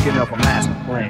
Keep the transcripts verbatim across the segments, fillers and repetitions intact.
picking up a master plan.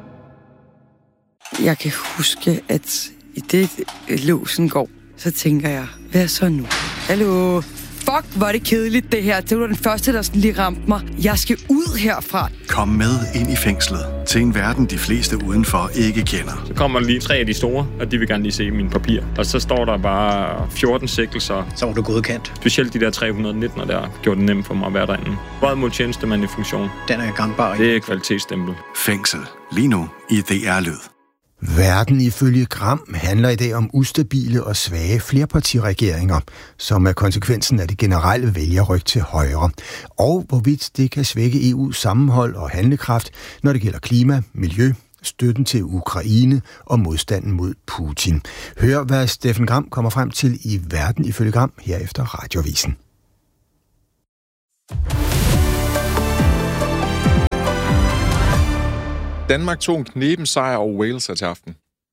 Jeg kan huske, at i det låsen går, så tænker jeg, hvad så nu? Hallo? Fuck, hvor er det kedeligt det her. Det var den første, der sådan lige ramte mig. Jeg skal ud herfra. Kom med ind i fængslet til en verden, de fleste udenfor ikke kender. Så kommer lige tre af de store, og de vil gerne lige se mine papirer. Og så står der bare fjorten sigtelser. Så var du godkendt. Specielt de der tre hundrede nitten der gjorde det nemt for mig at være derinde. Vold mod tjenestemand i funktion. Den er gangbar. Det er kvalitetsstempel. Fængsel. Lige nu i D R-lyd. Verden ifølge Gram handler i dag om ustabile og svage flerpartiregeringer, som er konsekvensen af det generelle vælgerryg til højre, og hvorvidt det kan svække E U's sammenhold og handlekraft, når det gælder klima, miljø, støtten til Ukraine og modstanden mod Putin. Hør, hvad Steffen Gram kommer frem til i Verden ifølge Gram herefter Radioavisen. Danmark tog en kneben sejr over Wales til aften.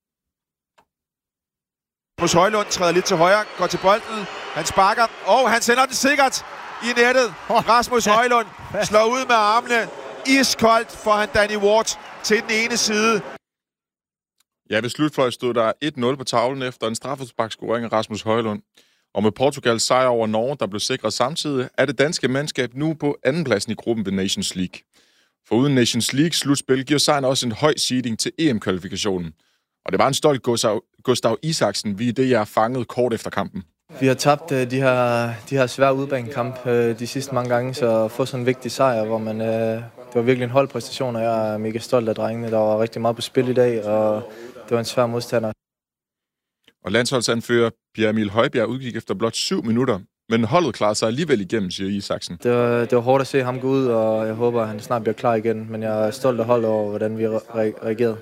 Rasmus Højlund træder lidt til højre, går til bolden, han sparker, og han sender den sikkert i nettet. Rasmus Højlund slår ud med armene, iskoldt får han Danny Ward til den ene side. Ja, ved slutfløjt stod der et nul på tavlen efter en straffesparkscoring af Rasmus Højlund. Og med Portugals sejr over Norge, der blev sikret samtidig, er det danske mandskab nu på andenpladsen i gruppen ved Nations League. For uden Nations League-slutspil giver sejren også en høj seeding til E M-kvalifikationen. Og det var en stolt Gustav, Gustav Isaksen, vi i det, jeg fangede kort efter kampen. Vi har tabt uh, de her, de her svære udbanekamp uh, de sidste mange gange, så at få sådan en vigtig sejr, hvor man, uh, det var virkelig en holdpræstation, og jeg er mega stolt af drengene. Der var rigtig meget på spil i dag, og det var en svær modstander. Og landsholdsanfører Pierre Emil Højbjerg udgik efter blot syv minutter, men holdet klarede sig alligevel igennem, siger Isaksen. Det var, det var hårdt at se ham gå ud, og jeg håber, at han snart bliver klar igen, men jeg er stolt af holdet over, hvordan vi re- reagerede.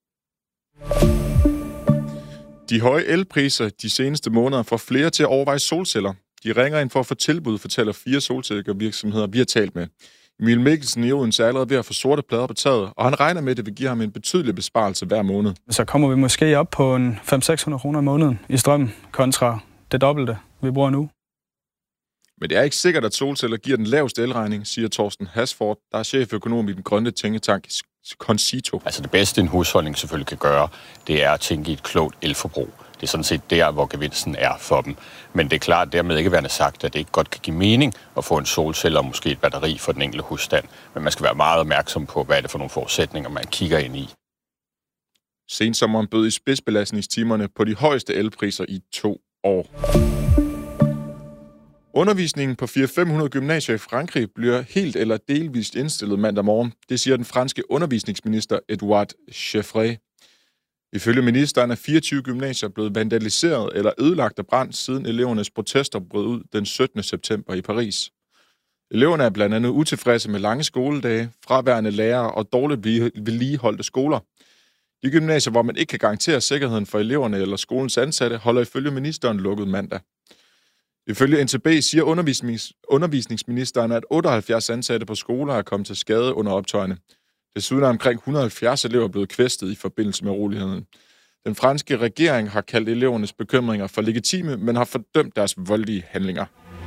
De høje elpriser de seneste måneder får flere til at overveje solceller. De ringer ind for at få tilbud, fortæller fire solcellevirksomheder, vi har talt med. Emil Mikkelsen i Odense er allerede ved at få sorte plader på taget, og han regner med, at det vil give ham en betydelig besparelse hver måned. Så kommer vi måske op på en fem til seks hundrede kroner om måneden i strøm, kontra det dobbelte, vi bruger nu. Men det er ikke sikkert, at solceller giver den laveste elregning, siger Torsten Hasford, der er cheføkonom i den grønne tænketank Concito. Altså det bedste, en husholdning selvfølgelig kan gøre, det er at tænke i et klogt elforbrug. Det er sådan set der, hvor gevinsten er for dem. Men det er klart, dermed ikke værende sagt, at det ikke godt kan give mening at få en solcelle og måske et batteri for den enkelte husstand. Men man skal være meget opmærksom på, hvad er det for nogle forudsætninger, man kigger ind i. Sensommeren bød i spidsbelastningstimerne på de højeste elpriser i to år. Undervisningen på fire til fem hundrede gymnasier i Frankrig bliver helt eller delvist indstillet mandag morgen. Det siger den franske undervisningsminister Edouard Chevrey. Ifølge ministeren er fireogtyve gymnasier blevet vandaliseret eller ødelagt af brand, siden elevernes protester brød ud den syttende september i Paris. Eleverne er blandt andet utilfredse med lange skoledage, fraværende lærere og dårligt vedligeholdte skoler. De gymnasier, hvor man ikke kan garantere sikkerheden for eleverne eller skolens ansatte, holder ifølge ministeren lukket mandag. Ifølge N T B siger undervisnings- undervisningsministeren, at otteoghalvfjerds ansatte på skoler er kommet til skade under optøjerne. Desuden er omkring et hundrede og halvfjerds elever blevet kvæstet i forbindelse med uroligheden. Den franske regering har kaldt elevernes bekymringer for legitime, men har fordømt deres voldelige handlinger.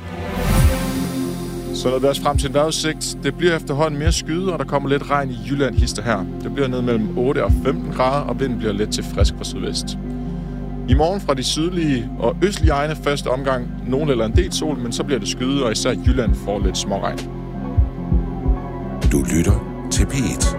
Så når vi også frem til en vejrudsigt, det bliver efterhånden mere skyde, og der kommer lidt regn i Jylland hister her. Det bliver ned mellem otte og femten grader, og vinden bliver let til frisk fra sydvest. I morgen fra de sydlige og østlige egne første omgang nogen eller en del sol, men så bliver det skyde, og især Jylland får lidt småregn. Du lytter til P et.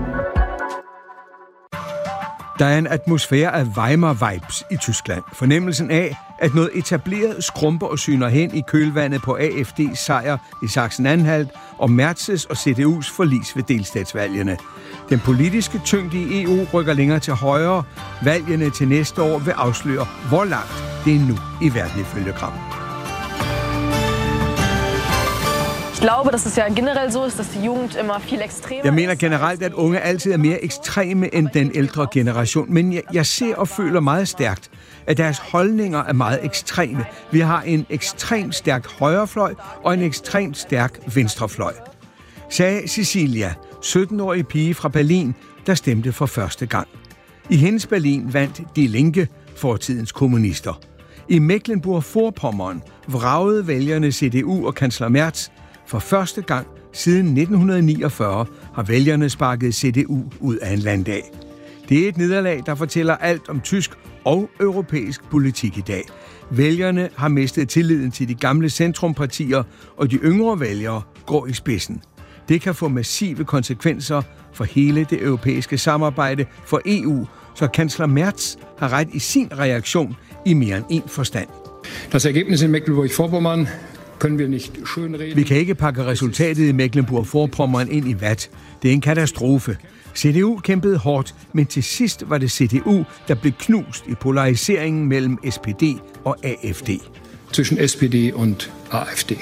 Der er en atmosfære af Weimar-vibes i Tyskland. Fornemmelsen af, at noget etableret skrumper og syner hen i kølvandet på A F D's sejr i Sachsen-Anhalt og Merz's og C D U's forlis ved delstatsvalgene. Den politiske tyngde i E U rykker længere til højre. Valgene til næste år vil afsløre, hvor langt det er nu i verden ifølge Gram. Ich glaube, dass es ja generell so ist, dass die Jugend immer viel ekstremer. Jeg mener generelt, at unge altid er mere ekstreme end den ældre generation, men jeg, jeg ser og føler meget stærkt, at deres holdninger er meget ekstreme. Vi har en ekstremt stærk højrefløj og en ekstremt stærk venstrefløj, sagde Cecilia, sytten-årige pige fra Berlin, der stemte for første gang. I hendes Berlin vandt Die Linke, fortidens kommunister. I Mecklenburg-Vorpommern vragede vælgerne C D U og kansler Merz. For første gang siden nitten niogfyrre har vælgerne sparket C D U ud af en landdag. Det er et nederlag, der fortæller alt om tysk og europæisk politik i dag. Vælgerne har mistet tilliden til de gamle centrumpartier, og de yngre vælgere går i spidsen. Det kan få massive konsekvenser for hele det europæiske samarbejde for E U, så kansler Merz har ret i sin reaktion i mere end en forstand. Das Ergebnis in Mecklenburg-Vorpommern können wir nicht schönreden. Vi kan ikke pakke resultatet i Mecklenburg-Vorpommern ind i vat. Det er en katastrofe. C D U kæmpede hårdt, men til sidst var det C D U, der blev knust i polariseringen mellem S P D og A F D. Zwischen S P D und A F D.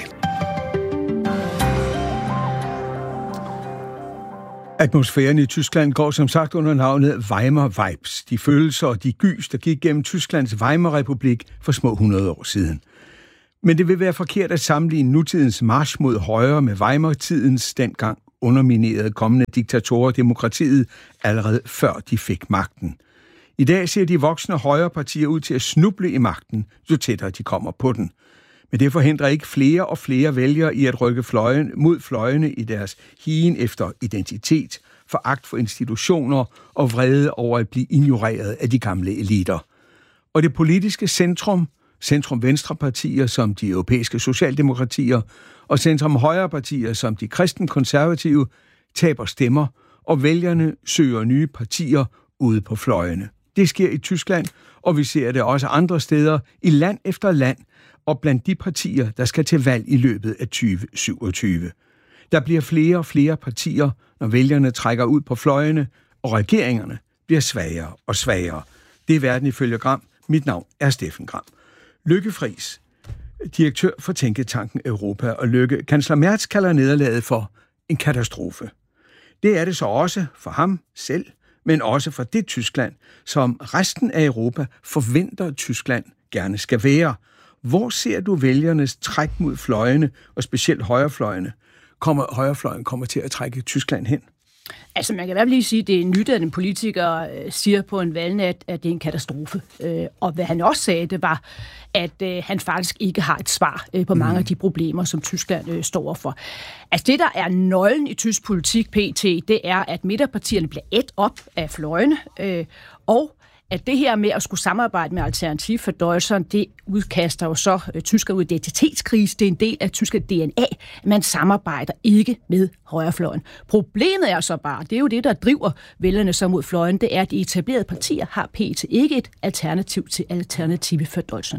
Atmosfæren i Tyskland går som sagt under navnet Weimar Vibes. De følelser og de gys, der gik gennem Tysklands Weimar-republik for små hundrede år siden. Men det vil være forkert at sammenligne nutidens march mod højre med Weimar-tidens dengang underminerede kommende diktatorer demokratiet allerede før de fik magten. I dag ser de voksne højrepartier ud til at snuble i magten, jo tættere de kommer på den. Men det forhindrer ikke flere og flere vælgere i at rykke fløjen mod fløjene i deres higen efter identitet, foragt for institutioner og vrede over at blive ignoreret af de gamle eliter. Og det politiske centrum, centrum-venstre-partier som de europæiske socialdemokratier og centrum-højre-partier som de kristen-konservative, taber stemmer, og vælgerne søger nye partier ude på fløjene. Det sker i Tyskland, og vi ser det også andre steder i land efter land, og blandt de partier, der skal til valg i løbet af tyve syvogtyve. Der bliver flere og flere partier, når vælgerne trækker ud på fløjene, og regeringerne bliver svagere og svagere. Det er Verden ifølge Gram. Mit navn er Steffen Gram. Lykke Friis, direktør for Tænketanken Europa, og Lykke, kansler Merz kalder nederlaget for en katastrofe. Det er det så også for ham selv, men også for det Tyskland, som resten af Europa forventer Tyskland gerne skal være. Hvor ser du vælgernes træk mod fløjene, og specielt højrefløjene? Kommer, højrefløjen kommer til at trække Tyskland hen? Altså, man kan i hvert fald lige sige, at det er nyt, at en politiker øh, siger på en valgnat, at det er en katastrofe. Øh, og hvad han også sagde, det var, at øh, han faktisk ikke har et svar øh, på mange mm. af de problemer, som Tyskland øh, står for. Altså, det, der er nøglen i tysk politik P T, det er, at midterpartierne bliver ædt op af fløjene, øh, og at det her med at skulle samarbejde med Alternativ for Deutschland, det udkaster jo så uh, tyskere ud i identitetskrise. Det er en del af tysk D N A. Man samarbejder ikke med højrefløjen. Problemet er så bare, det er jo det, der driver vælgerne så mod fløjen, det er, at de etablerede partier har P T ikke et alternativ til Alternativ for Deutschland.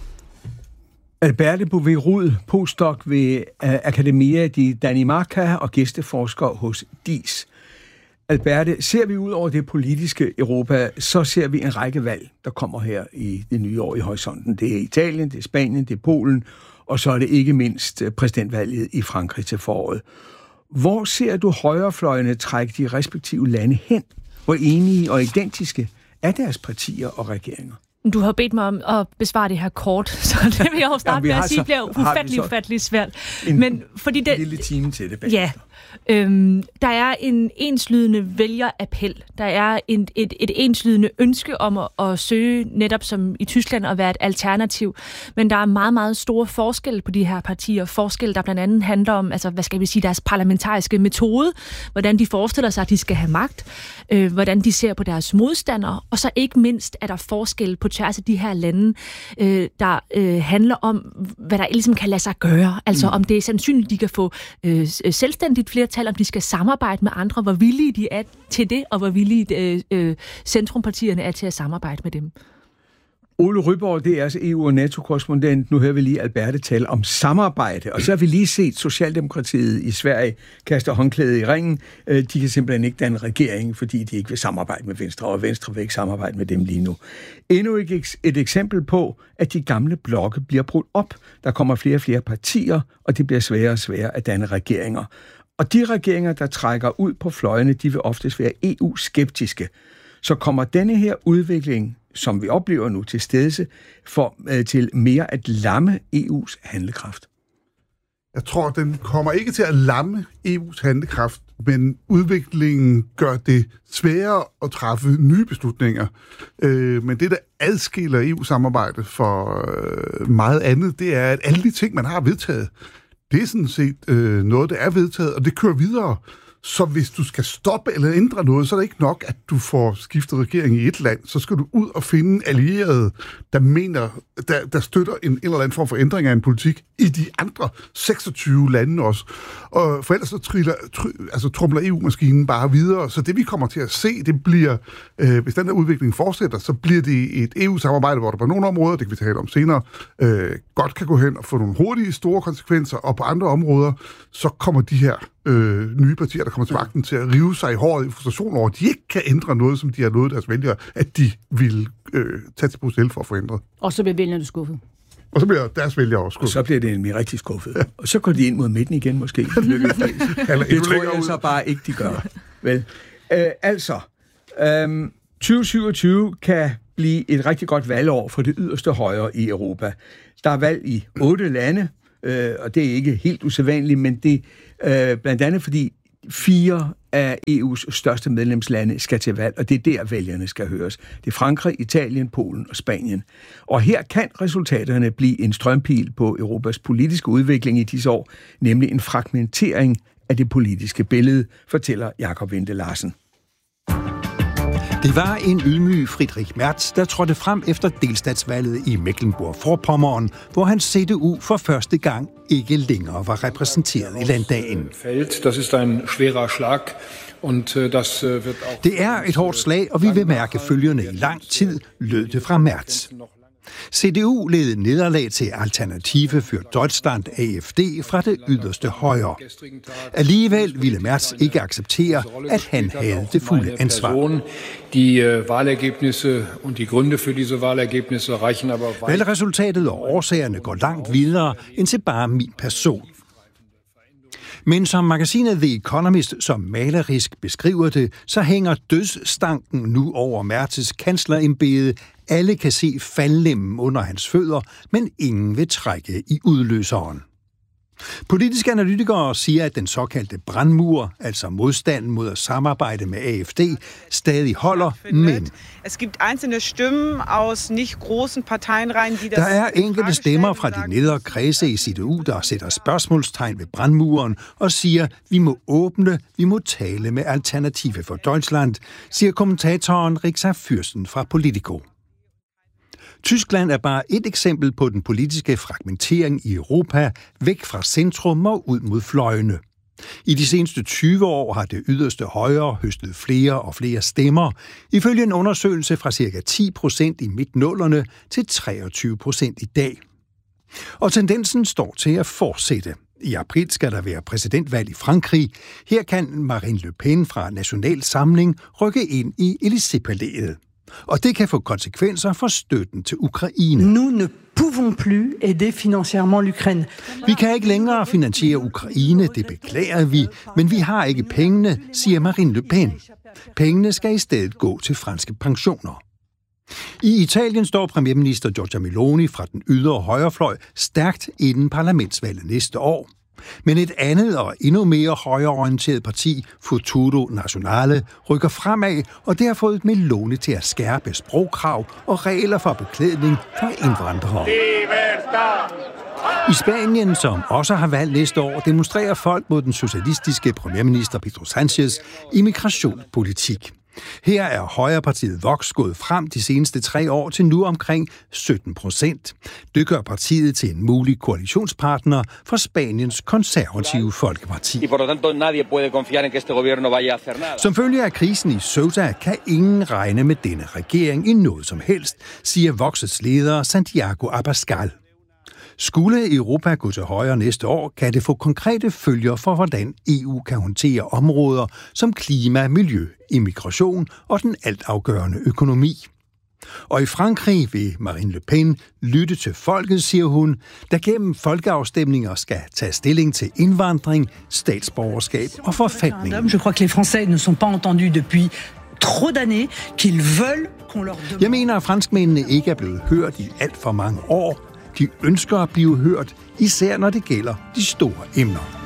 Alberte Bouvet-Rud, postdoc ved uh, Academia di Danimarca og gæsteforsker hos D I S. Alberte, ser vi ud over det politiske Europa, så ser vi en række valg, der kommer her i det nye år i horisonten. Det er Italien, det er Spanien, det er Polen, og så er det ikke mindst præsidentvalget i Frankrig til foråret. Hvor ser du højrefløjene trække de respektive lande hen? Hvor enige og identiske er deres partier og regeringer? Du har bedt mig om at besvare det her kort, så det vil jeg jo starte med at sige, bliver ufattelig, ufattelig svært. En, Men fordi det, en lille time til det bagefter. Ja, øhm, der er en enslydende vælgerappel. Der er en, et, et enslydende ønske om at, at søge netop som i Tyskland at være et alternativ. Men der er meget, meget store forskelle på de her partier. Forskelle, der blandt andet handler om, altså, hvad skal vi sige, deres parlamentariske metode, hvordan de forestiller sig, at de skal have magt, øh, hvordan de ser på deres modstandere, og så ikke mindst er der forskel på tværs af de her lande, øh, der øh, handler om, hvad der ligesom kan lade sig gøre. Altså mm. om det er sandsynligt, de kan få øh, selvstændigt flertal, om de skal samarbejde med andre, hvor villige de er til det, og hvor villige øh, øh, centrumpartierne er til at samarbejde med dem. Ole Ryborg, det er altså E U- og NATO-korrespondent. Nu hører vi lige Alberte tale om samarbejde, og så har vi lige set Socialdemokratiet i Sverige kaste håndklædet i ringen. De kan simpelthen ikke danne regering, fordi de ikke vil samarbejde med Venstre, og Venstre vil ikke samarbejde med dem lige nu. Endnu et, et eksempel på, at de gamle blokke bliver brudt op. Der kommer flere og flere partier, og det bliver sværere og sværere at danne regeringer. Og de regeringer, der trækker ud på fløjene, de vil oftest være E U-skeptiske. Så kommer denne her udvikling, som vi oplever nu til stedse, for, øh, til mere at lamme E U's handlekraft? Jeg tror, den kommer ikke til at lamme E U's handlekraft, men udviklingen gør det sværere at træffe nye beslutninger. Øh, men det, der adskiller E U-samarbejdet for øh, meget andet, det er, at alle de ting, man har vedtaget, det er sådan set øh, noget, der er vedtaget, og det kører videre. Så hvis du skal stoppe eller ændre noget, så er det ikke nok, at du får skiftet regering i et land. Så skal du ud og finde allierede, der mener, der, der støtter en, en eller anden form for ændring af en politik i de andre seksogtyve lande også. Og for ellers så triller, tr, altså, trumler E U-maskinen bare videre. Så det vi kommer til at se, det bliver, øh, hvis den der udvikling fortsætter, så bliver det et E U-samarbejde, hvor der på nogle områder, det kan vi tale om senere, øh, godt kan gå hen og få nogle hurtige, store konsekvenser, og på andre områder, så kommer de her øh, nye partier, der kommer til magten, til at rive sig i håret i frustration over, at de ikke kan ændre noget, som de har lovet deres vælgere, at de vil øh, tage til Bruxelles for at få ændret. Og så bliver vælgerne skuffet. Og så bliver deres vælgere også skuffet. Og så bliver det nemlig rigtig skuffet. Ja. Og så går de ind mod midten igen, måske. det tror jeg så bare ikke, de gør. Vel? Øh, altså, øh, tyve syvogtyve kan blive et rigtig godt valgår for det yderste højre i Europa. Der er valg i otte lande, øh, og det er ikke helt usædvanligt, men det øh, blandt andet fordi fire af E U's største medlemslande skal til valg, og det er der, vælgerne skal høres. Det er Frankrig, Italien, Polen og Spanien. Og her kan resultaterne blive en strømpil på Europas politiske udvikling i disse år, nemlig en fragmentering af det politiske billede, fortæller Jakob Winde Larsen. Det var en ydmyg Friedrich Merz, der trådte frem efter delstatsvalget i Mecklenburg-Vorpommern, hvor hans C D U for første gang ikke længere var repræsenteret i landdagen. Det er et hårdt slag, og vi vil mærke følgerne i lang tid, lød det fra Merz. C D U led nederlag til Alternative für Deutschland, A F D, fra det yderste højre. Alligevel ville Merz ikke acceptere, at han havde det fulde ansvar. Die Wahlergebnisse und die Gründe für diese Wahlergebnisse reichen aber weit. Valgresultatet og årsagerne går langt videre end til bare min person. Men som magasinet The Economist som malerisk beskriver det, så hænger dødsstanken nu over Merz's kanslerembede. Alle kan se faldlemmen under hans fødder, men ingen vil trække i udløseren. Politiske analytikere siger, at den såkaldte brandmur, altså modstanden mod at samarbejde med A F D, stadig holder, men Es gibt einzelne Stimmen aus nicht großen Parteienreihen, die das der er enkelte stemmer fra de nedre kredse i C D U, der sætter spørgsmålstegn ved brandmuren og siger, vi må åbne, vi må tale med Alternative for Deutschland, siger kommentatoren Rixa Fürsten fra Politico. Tyskland er bare et eksempel på den politiske fragmentering i Europa, væk fra centrum og ud mod fløjene. I de seneste tyve år har det yderste højre høstet flere og flere stemmer, ifølge en undersøgelse fra ca. ti procent i midt-nullerne til treogtyve procent i dag. Og tendensen står til at fortsætte. I april skal der være præsidentvalg i Frankrig. Her kan Marine Le Pen fra National Samling rykke ind i Élysée-palæet. Og det kan få konsekvenser for støtten til Ukraine. Nous ne pouvons plus aider financièrement l'Ukraine. Vi kan ikke længere finansiere Ukraine, det beklager vi, men vi har ikke pengene, siger Marine Le Pen. Pengene skal i stedet gå til franske pensioner. I Italien står premierminister Giorgia Meloni fra den ydre højrefløj stærkt inden parlamentsvalget næste år. Men et andet og endnu mere højreorienteret parti, Futuro Nazionale, rykker fremad, og det har fået Meloni til at skærpe sprogkrav og regler for beklædning for indvandrere. I Spanien, som også har valgt næste år, demonstrerer folk mod den socialistiske premierminister Pedro Sánchez immigrationspolitik. Her er højrepartiet Vox gået frem de seneste tre år til nu omkring sytten procent. Det gør partiet til en mulig koalitionspartner for Spaniens konservative folkeparti. Som følge af krisen i Ceuta kan ingen regne med denne regering i noget som helst, siger Vox's leder Santiago Abascal. Skulle Europa gå til højre næste år, kan det få konkrete følger for, hvordan E U kan håndtere områder som klima, miljø, immigration og den altafgørende økonomi. Og i Frankrig vil Marine Le Pen lytte til folket, siger hun, der gennem folkeafstemninger skal tage stilling til indvandring, statsborgerskab og forfatning. Je crois que les Français ne sont pas entendus depuis trop d'années, qu'ils veulent qu'on leur demande. Jeg mener, at franskmændene ikke er blevet hørt i alt for mange år. De ønsker at blive hørt, især når det gælder de store emner.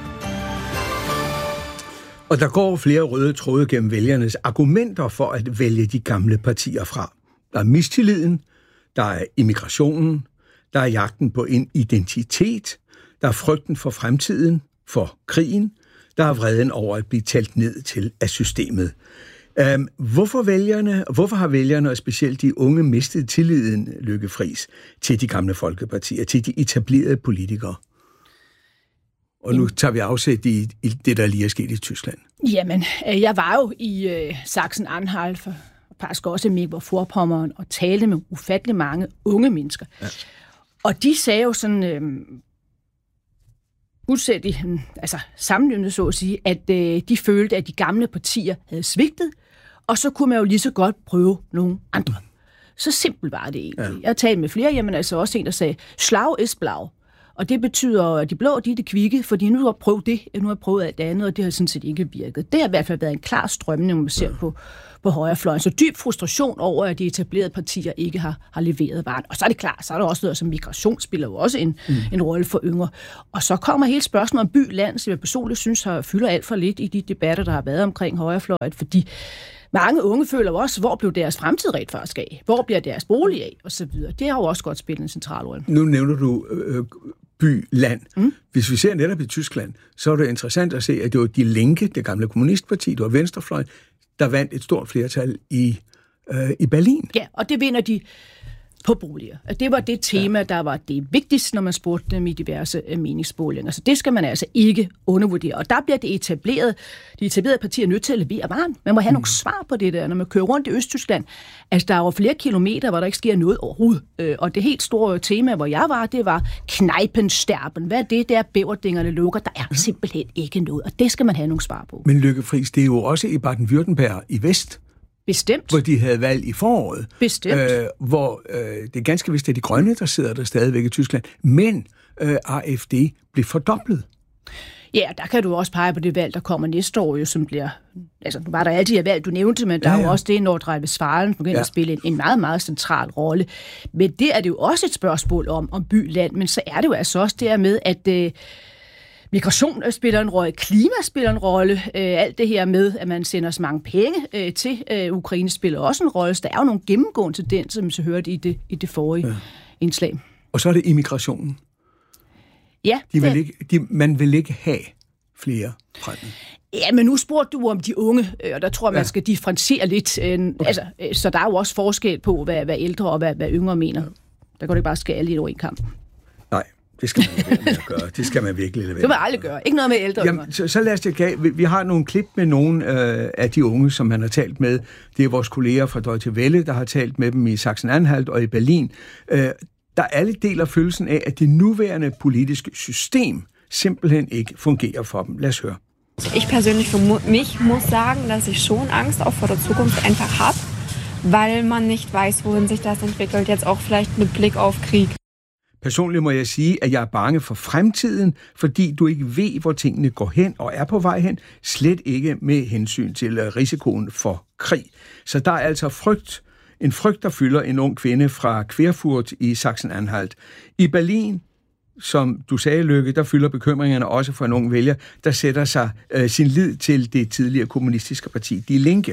Og der går flere røde tråde gennem vælgernes argumenter for at vælge de gamle partier fra. Der er mistilliden, der er immigrationen, der er jagten på en identitet, der er frygten for fremtiden, for krigen, der er vreden over at blive talt ned til af systemet. Um, hvorfor, vælgerne, hvorfor har vælgerne, og specielt de unge, mistet tilliden, Lykke Friis, til de gamle folkepartier, til de etablerede politikere? Og nu tager vi afsæt i, i det, der lige er sket i Tyskland. Jamen, jeg var jo i øh, Sachsen-Anhalt for faktisk også i Mecklenburg-Vorpommern og talte med ufattelig mange unge mennesker. Ja. Og de sagde jo sådan øh, udsættigt, altså sammenlignet så at sige, at øh, de følte, at de gamle partier havde svigtet, og så kunne man jo lige så godt prøve nogle andre. Så simpelt var det egentlig. Ja. Jeg talte med flere, jamen altså også en, der sagde, Schlau ist blau. Og det betyder, at de blå, de er det kvikke, fordi nu har jeg prøvet det, nu har jeg prøvet alt det andet, og det har sådan set ikke virket. Det har i hvert fald været en klar strømning, når man ser ja. på, på højrefløjen. Så dyb frustration over, at de etablerede partier ikke har, har leveret varen. Og så er det klart, så er der også noget som migration spiller jo også en, mm. en rolle for yngre. Og så kommer hele spørgsmålet om by-land, som jeg personligt synes har fylder alt for lidt i de debatter, der har været omkring højrefløjen, fordi mange unge føler også, hvor blev deres fremtid rent faktisk af? Hvor bliver deres bolig af? Og så videre. Det har jo også godt spillet en central rolle. Nu nævner du øh, by-land. Mm. Hvis vi ser netop i Tyskland, så er det interessant at se, at det var De Linke, det gamle kommunistparti, det var venstrefløjen, der vandt et stort flertal i, øh, i Berlin. Ja, og det vinder de på boliger. Og det var det tema, der var det vigtigste, når man spurgte dem i diverse meningsmålinger. Så det skal man altså ikke undervurdere. Og der bliver det etableret, de etablerede partier nødt til at levere varen. Man må have mm. nogle svar på det der, når man kører rundt i Østtyskland. Altså, der er jo flere kilometer, hvor der ikke sker noget overhovedet. Og det helt store tema, hvor jeg var, det var Kneipensterben. Hvad er det, der bæverdingerne lukker? Der er simpelthen ikke noget, og det skal man have nogle svar på. Men Lykke Friis, det er jo også i Baden-Württemberg i vest, Bestemt. Hvor de havde valg i foråret. Bestemt. Øh, hvor øh, det er ganske vist, at de grønne, der sidder der stadigvæk i Tyskland. Men øh, A F D blev fordoblet. Ja, der kan du også pege på det valg, der kommer næste år, jo, som bliver... Altså, nu var der alle de her valg, du nævnte, men der ja, ja. er jo også det, Nordrhein-Westfalen begynder ja. at spille en, en meget, meget central rolle. Men det er det jo også et spørgsmål om, om by-land, men så er det jo altså også det med, at... Øh, migration spiller en rolle, klima spiller en rolle, øh, alt det her med, at man sender så mange penge øh, til øh, Ukraine, spiller også en rolle. Så der er jo nogle gennemgående tendenser, som vi så hørte i det, i det forrige ja. indslag. Og så er det immigrationen. Ja. De vil ikke, de, man vil ikke have flere fremme. Ja, men nu spurgte du om de unge, og der tror jeg, man skal differentiere lidt. Øh, okay. altså, øh, så der er jo også forskel på, hvad, hvad ældre og hvad, hvad yngre mener. Ja. Der går det ikke bare skære alle i et over en kamp. Nej. Det skal man lade være med at gøre. Det skal man virkelig lade være. Det må man aldrig gøre. Ikke noget med ældre. Jamen, så, så lad os det gav. Vi, vi har nogle klip med nogle øh, af de unge, som han har talt med. Det er vores kolleger fra Deutsche Welle, der har talt med dem i Sachsen-Anhalt og i Berlin. Øh, der alle deler følelsen af, at det nuværende politiske system simpelthen ikke fungerer for dem. Lad os høre. Ich persönlich für mich muss sagen, dass ich schon Angst auch vor der Zukunft einfach habe, weil man nicht weiß, wohin sich das entwickelt. Jetzt auch vielleicht mit Blick auf Krieg. Personligt må jeg sige, at jeg er bange for fremtiden, fordi du ikke ved, hvor tingene går hen og er på vej hen, slet ikke med hensyn til risikoen for krig. Så der er altså frygt, en frygt, der fylder en ung kvinde fra Querfurt i Sachsen-Anhalt. I Berlin, som du sagde, Lykke, der fylder bekymringerne også for en ung vælger, der sætter sig øh, sin lid til det tidligere kommunistiske parti, Die Linke.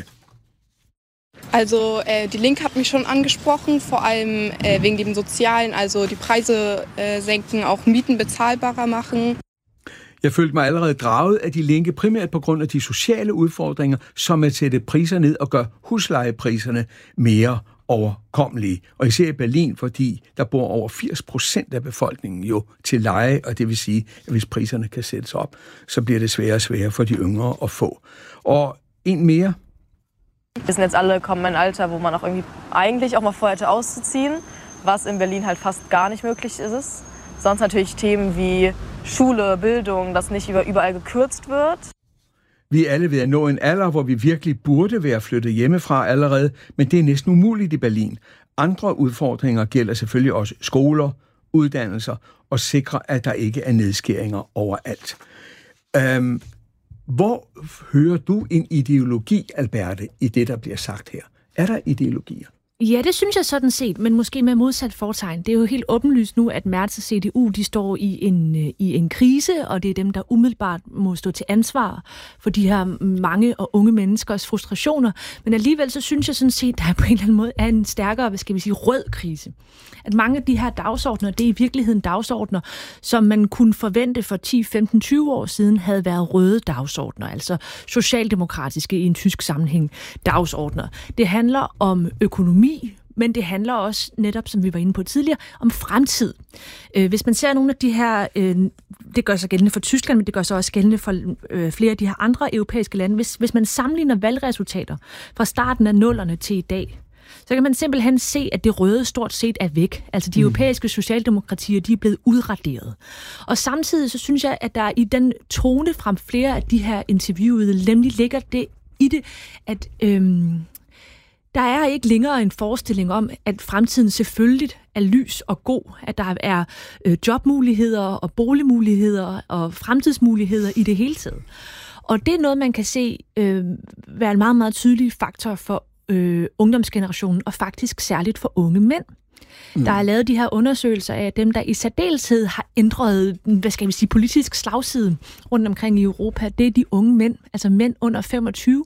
Also äh, die Linke hat mich schon angesprochen, vor allem äh, wegen dem Sozialen, also die Preise äh, senken, auch Mieten bezahlbarer machen. Jeg følte mig allerede draget af De Linke, primært på grund af de sociale udfordringer, som at sætte priser ned og gøre huslejepriserne mere overkommelige. Og især i Berlin, fordi der bor over firs procent af befolkningen jo til leje, og det vil sige, at hvis priserne kan sættes op, så bliver det sværere og sværere for de yngre at få. Og en mere. Wir sind jetzt alle kommen in ein Alter, wo man auch irgendwie eigentlich auch mal vor hätte auszuziehen, was in Berlin halt fast gar nicht möglich ist. Sonst natürlich Themen wie Schule, Bildung, dass nicht überall gekürzt wird. Vi er alle ved at nå en alder, hvor vi virkelig burde være flyttet hjemmefra allerede, men det er næsten umuligt i Berlin. Andre udfordringer gælder selvfølgelig også skoler, uddannelser og sikre, at der ikke er nedskæringer overalt. Um, Hvor hører du en ideologi, Alberte, i det, der bliver sagt her? Er der ideologier? Ja, det synes jeg sådan set, men måske med modsat fortegn. Det er jo helt åbenlyst nu, at Merz og C D U de står i en, i en krise, og det er dem, der umiddelbart må stå til ansvar for de her mange og unge menneskers frustrationer. Men alligevel så synes jeg sådan set, at der på en eller anden måde er en stærkere, hvad skal vi sige, rød krise. At mange af de her dagsordner, det er i virkeligheden dagsordner, som man kunne forvente for ti, femten, tyve år siden havde været røde dagsordner, altså socialdemokratiske i en tysk sammenhæng dagsordner. Det handler om økonomi, men det handler også netop, som vi var inde på tidligere, om fremtid. Hvis man ser nogle af de her, det gør sig gældende for Tyskland, men det gør sig også gældende for flere af de her andre europæiske lande. Hvis, hvis man sammenligner valgresultater fra starten af nullerne til i dag, så kan man simpelthen se, at det røde stort set er væk. Altså de europæiske socialdemokratier, de er blevet udraderet. Og samtidig så synes jeg, at der i den tone fra flere af de her interviewede, nemlig ligger det i det, at øhm, der er ikke længere en forestilling om, at fremtiden selvfølgelig er lys og god, at der er øh, jobmuligheder og boligmuligheder og fremtidsmuligheder i det hele taget. Og det er noget, man kan se øh, være en meget, meget tydelig faktor for Øh, ungdomsgenerationen, og faktisk særligt for unge mænd. Mm. Der er lavet de her undersøgelser af dem, der i særdeleshed har ændret, hvad skal vi sige, politisk slagside rundt omkring i Europa. Det er de unge mænd, altså mænd under femogtyve.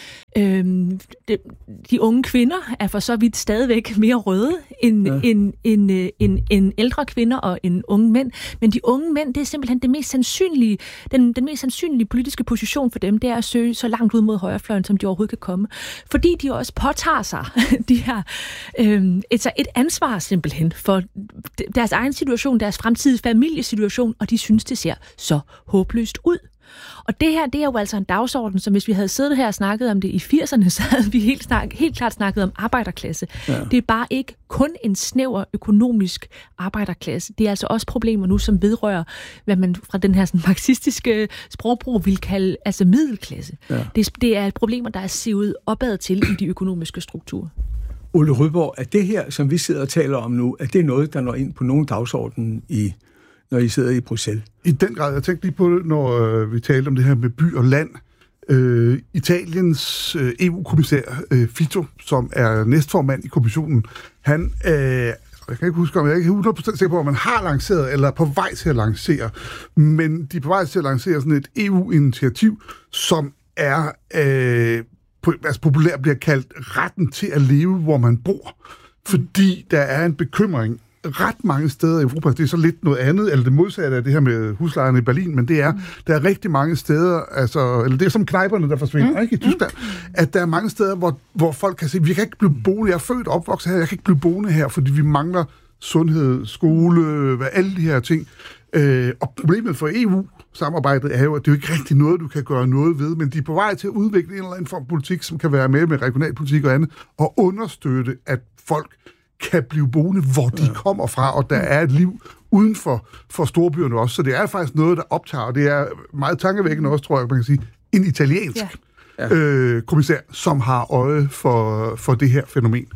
Øhm, de, de unge kvinder er for så vidt stadigvæk mere røde end, ja. end, end, end, end, end ældre kvinder og end unge mænd. Men de unge mænd, det er simpelthen det mest sandsynlige, den, den mest sandsynlige politiske position for dem, det er at søge så langt ud mod højrefløjen, som de overhovedet kan komme. Fordi de også påtager sig de her, øhm, et, et ansvar simpelthen for deres egen situation, deres fremtidige familiesituation, og de synes, det ser så håbløst ud. Og det her, det er jo altså en dagsorden, som hvis vi havde siddet her og snakket om det i firserne, så havde vi helt, snak, helt klart snakket om arbejderklasse. Ja. Det er bare ikke kun en snæver økonomisk arbejderklasse. Det er altså også problemer nu, som vedrører, hvad man fra den her sådan, marxistiske sprogbrug vil kalde altså middelklasse. Ja. Det, det er problemer, der er sivet opad til i de økonomiske strukturer. Ole Rødborg, er det her, som vi sidder og taler om nu, er det noget, der når ind på nogen dagsorden i når I sidder i Bruxelles? I den grad. Jeg tænkte lige på det, når øh, vi talte om det her med by og land. Øh, Italiens øh, E U-kommissær øh, Fitto, som er næstformand i kommissionen, han, øh, jeg kan ikke huske, om jeg er ikke hundrede procent sikker på, om man har lanceret, eller er på vej til at lancere, men de er på vej til at lancere sådan et E U-initiativ, som er, øh, altså populært bliver kaldt retten til at leve, hvor man bor. Fordi der er en bekymring ret mange steder i Europa, det er så lidt noget andet, eller det modsatte af det her med huslejerne i Berlin, men det er, der er rigtig mange steder, altså, eller det er som knejperne, der forsvinder, mm. ikke i Tyskland, at der er mange steder, hvor, hvor folk kan sige, vi kan ikke blive boende, jeg er født og opvokset her, jeg kan ikke blive boende her, fordi vi mangler sundhed, skole, hvad, alle de her ting. Øh, og problemet for E U-samarbejdet er jo, at det er jo ikke rigtig noget, du kan gøre noget ved, men de er på vej til at udvikle en eller anden form for politik, som kan være med med regionalpolitik og andet, og understøtte, at folk kan blive boende, hvor de ja. kommer fra, og der er et liv uden for, for storbyerne også. Så det er faktisk noget, der optager, og det er meget tankevækkende også, tror jeg, man kan sige, en italiensk ja. øh, kommissær, som har øje for, for det her fænomen.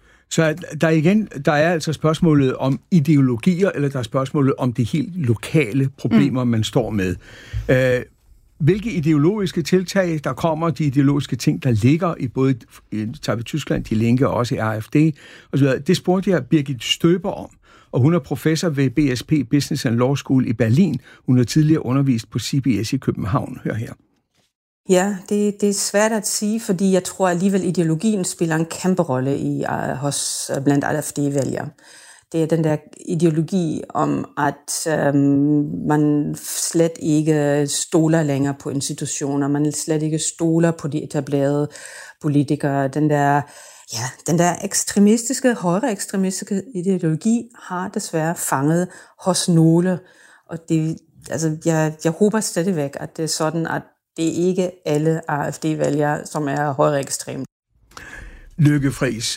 Så der er igen, der er altså spørgsmålet om ideologier, eller der er spørgsmålet om de helt lokale problemer, mm. man står med. Øh, Hvilke ideologiske tiltag, der kommer, de ideologiske ting, der ligger i både tager vi Tyskland, de Linke og også i A F D, og så videre. Det spurgte jeg Birgit Støber om, og hun er professor ved B S P Business and Law School i Berlin. Hun har tidligere undervist på C B S i København. Hør her. Ja, det, det er svært at sige, fordi jeg tror alligevel, ideologien spiller en kæmpe rolle i, uh, hos uh, blandt A F D-vælgere. Det er den der ideologi om, at øhm, man slet ikke stoler længere på institutioner, man slet ikke stoler på de etablerede politikere. Den der, ja, den der ekstremistiske, højre ekstremistiske ideologi har desværre fanget hos nogle. Og det, altså, jeg, jeg håber stadigvæk, at det er sådan, at det ikke er alle A F D-vælgere, som er højre ekstreme. Lykke Friis.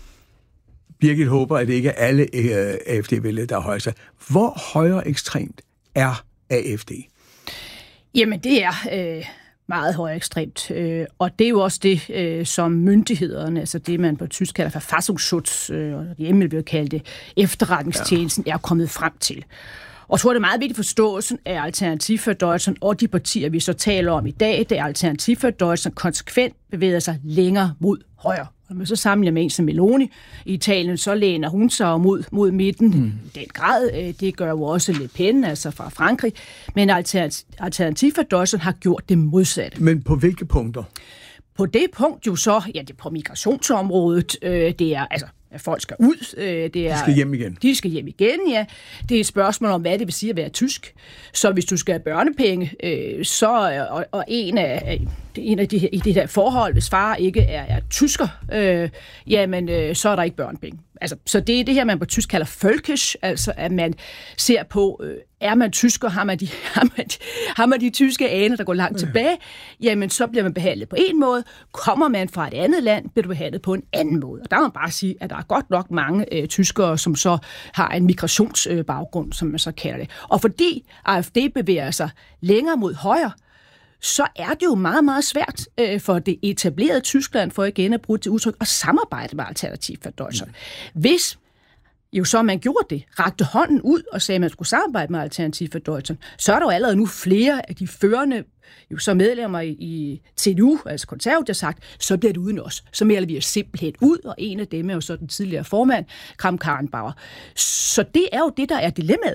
Birgit håber, at det ikke er alle øh, A F D-vælgere, der er højere. Hvor højere ekstremt er A F D? Jamen, det er øh, meget højere ekstremt. Øh, og det er jo også det, øh, som myndighederne, altså det, man på tysk kalder Verfassungsschutz, øh, og det hjemme bliver kaldt det, efterretningstjenesten, ja. er kommet frem til. Og jeg tror, det er meget vigtigt forståelsen af Alternativ für Deutschland og de partier, vi så taler om i dag. Det er Alternativ für Deutschland konsekvent bevæger sig længere mod højre. Når man så sammenligner med en som Meloni i Italien, så læner hun sig mod, mod midten mm. i den grad. Det gør jo også Le Pen, altså fra Frankrig. Men Alternativ for Deutschland har gjort det modsatte. Men på hvilke punkter? På det punkt jo så, ja, det er på migrationsområdet, øh, det er altså, at folk skal ud. Øh, det er, de skal hjem igen. De skal hjem igen, ja. Det er et spørgsmål om, hvad det vil sige at være tysk. Så hvis du skal have børnepenge, øh, så og, og en af, en af de, i det her forhold, hvis far ikke er, er tysker, øh, jamen øh, så er der ikke børnepenge. Altså, så det er det her, man på tysk kalder Völkisch, altså at man ser på, øh, er man tysker, har man, de, har, man de, har man de tyske aner, der går langt tilbage, jamen så bliver man behandlet på en måde. Kommer man fra et andet land, bliver du behandlet på en anden måde. Og der må man bare sige, at der er godt nok mange øh, tyskere, som så har en migrationsbaggrund, øh, som man så kalder det. Og fordi A F D bevæger sig længere mod højre, så er det jo meget, meget svært øh, for det etablerede Tyskland, for igen at bruge til udtryk, og samarbejde med Alternativ for Deutschland. Mm. Hvis jo så man gjorde det, rakte hånden ud og sagde, at man skulle samarbejde med Alternativ for Deutschland, så er der jo allerede nu flere af de førende jo så medlemmer i, i C D U, altså konservativt, der har sagt, så bliver det uden os. Så melder vi os simpelthen ud, og en af dem er jo så den tidligere formand, Kramp-Karrenbauer. Så det er jo det, der er dilemmaet.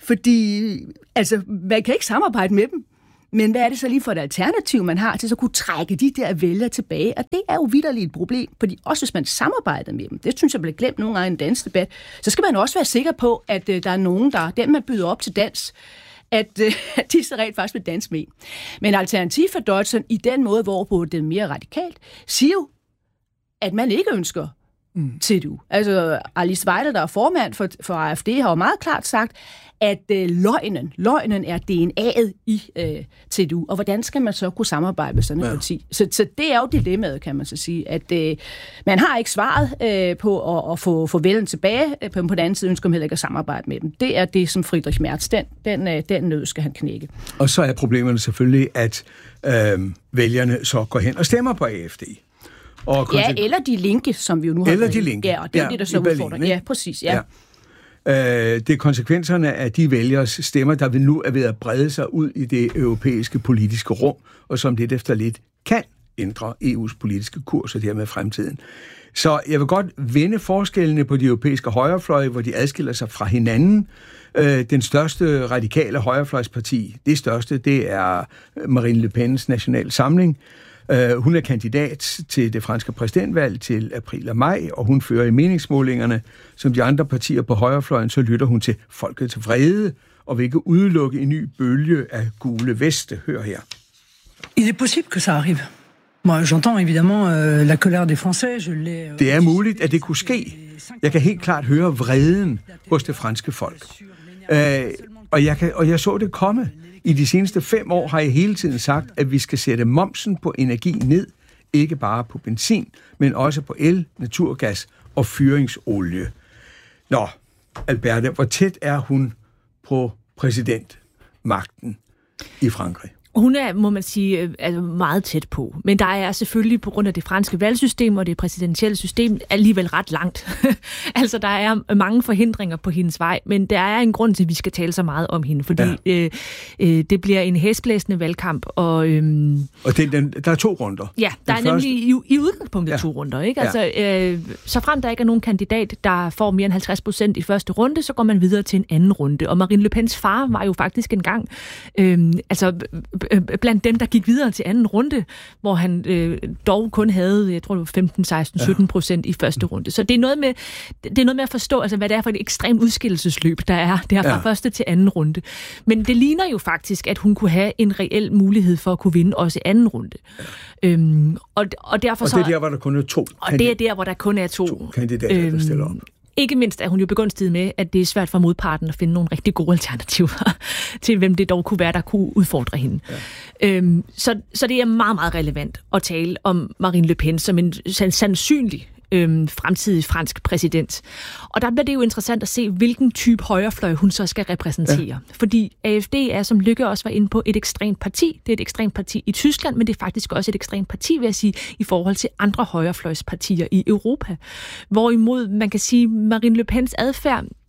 Fordi altså, man kan ikke samarbejde med dem. Men hvad er det så lige for et alternativ, man har til så kunne trække de der vælgere tilbage? Og det er jo vitterligt et problem, fordi også hvis man samarbejder med dem, det synes jeg bliver glemt nogle gange i en dansk debat, så skal man også være sikker på, at øh, der er nogen, der den man byder op til dans, at, øh, at de så rent faktisk vil danse med. Men Alternativ for Deutschland, i den måde, hvorpå det er mere radikalt, siger jo, at man ikke ønsker mm. C D U. Altså Alice Weidel, der er formand for, for A F D, har jo meget klart sagt, at øh, løgnen, løgnen er D N A'et i øh, C D U, og hvordan skal man så kunne samarbejde med sådan et ja. parti? Så, så det er jo dilemmaet, kan man så sige, at øh, man har ikke svaret øh, på at, at få, få vælden tilbage, øh, på den anden side ønsker man heller ikke at samarbejde med dem. Det er det, som Friedrich Merz, den, den, øh, den nød skal han knække. Og så er problemerne selvfølgelig, at øh, vælgerne så går hen og stemmer på A F D. Og ja, eller de linke, som vi jo nu har. Eller de linke. Ja, og det er ja, det, der så udfordrer. Ja, præcis, ja. ja. Det er konsekvenserne af de vælgers stemmer, der vil nu er ved at brede sig ud i det europæiske politiske rum, og som lidt efter lidt kan ændre E U's politiske kurs og dermed fremtiden. Så jeg vil godt vende forskellene på de europæiske højrefløje, hvor de adskiller sig fra hinanden. Den største radikale højrefløjsparti, det største, det er Marine Le Pens National Samling. Hun er kandidat til det franske præsidentvalg til april og maj, og hun fører i meningsmålingerne, som de andre partier på højrefløjen, så lytter hun til folket til vrede, og vil ikke udelukke en ny bølge af gule veste. Hør her. Il est possible que ça arrive. Moi, j'entends évidemment euh, la colère des Français. Je l'ai. Det er muligt, at det kunne ske. Jeg kan helt klart høre vreden hos det franske folk. Øh, og, jeg kan, og jeg så det komme. I de seneste fem år har jeg hele tiden sagt, at vi skal sætte momsen på energi ned, ikke bare på benzin, men også på el, naturgas og fyringsolie. Nå, Alberte, hvor tæt er hun på præsidentmagten i Frankrig? Hun er, må man sige, altså meget tæt på. Men der er selvfølgelig på grund af det franske valgsystem og det præsidentielle system alligevel ret langt. Altså, der er mange forhindringer på hendes vej, men der er en grund til, at vi skal tale så meget om hende, fordi ja. øh, øh, det bliver en hæsblæsende valgkamp. Og, øhm, og det, den, der er to runder. Ja, der den er første... nemlig i, i udgangspunktet ja. to runder. Ikke? Altså, øh, så frem der ikke er nogen kandidat, der får mere end halvtreds procent i første runde, så går man videre til en anden runde. Og Marine Le Pens far var jo faktisk engang... Øh, altså, blandt dem, der gik videre til anden runde, hvor han øh, dog kun havde, jeg tror det var femten, seksten, sytten procent i første runde. Så det er noget med, det er noget med at forstå, altså, hvad det er for et ekstremt udskillelsesløb, der er. Det er fra ja. første til anden runde. Men det ligner jo faktisk, at hun kunne have en reel mulighed for at kunne vinde også i anden runde. Ja. Øhm, og, og, derfor og så, det er der, hvor der kun er to. Og det er der, hvor der kun er to, to kandidater, øhm, der stiller op. Ikke mindst er hun jo begunstiget med, at det er svært for modparten at finde nogle rigtig gode alternativer til, hvem det dog kunne være, der kunne udfordre hende. Ja. Øhm, så, så det er meget, meget relevant at tale om Marine Le Pen som en sandsynlig øhm, fremtidig fransk præsident. Og der bliver det jo interessant at se, hvilken type højrefløj hun så skal repræsentere. Ja. Fordi A F D er, som Lykke også var inde på, et ekstremt parti. Det er et ekstremt parti i Tyskland, men det er faktisk også et ekstremt parti, vil jeg sige, i forhold til andre højrefløjspartier i Europa. Hvorimod man kan sige, Marine Le Pens adfærd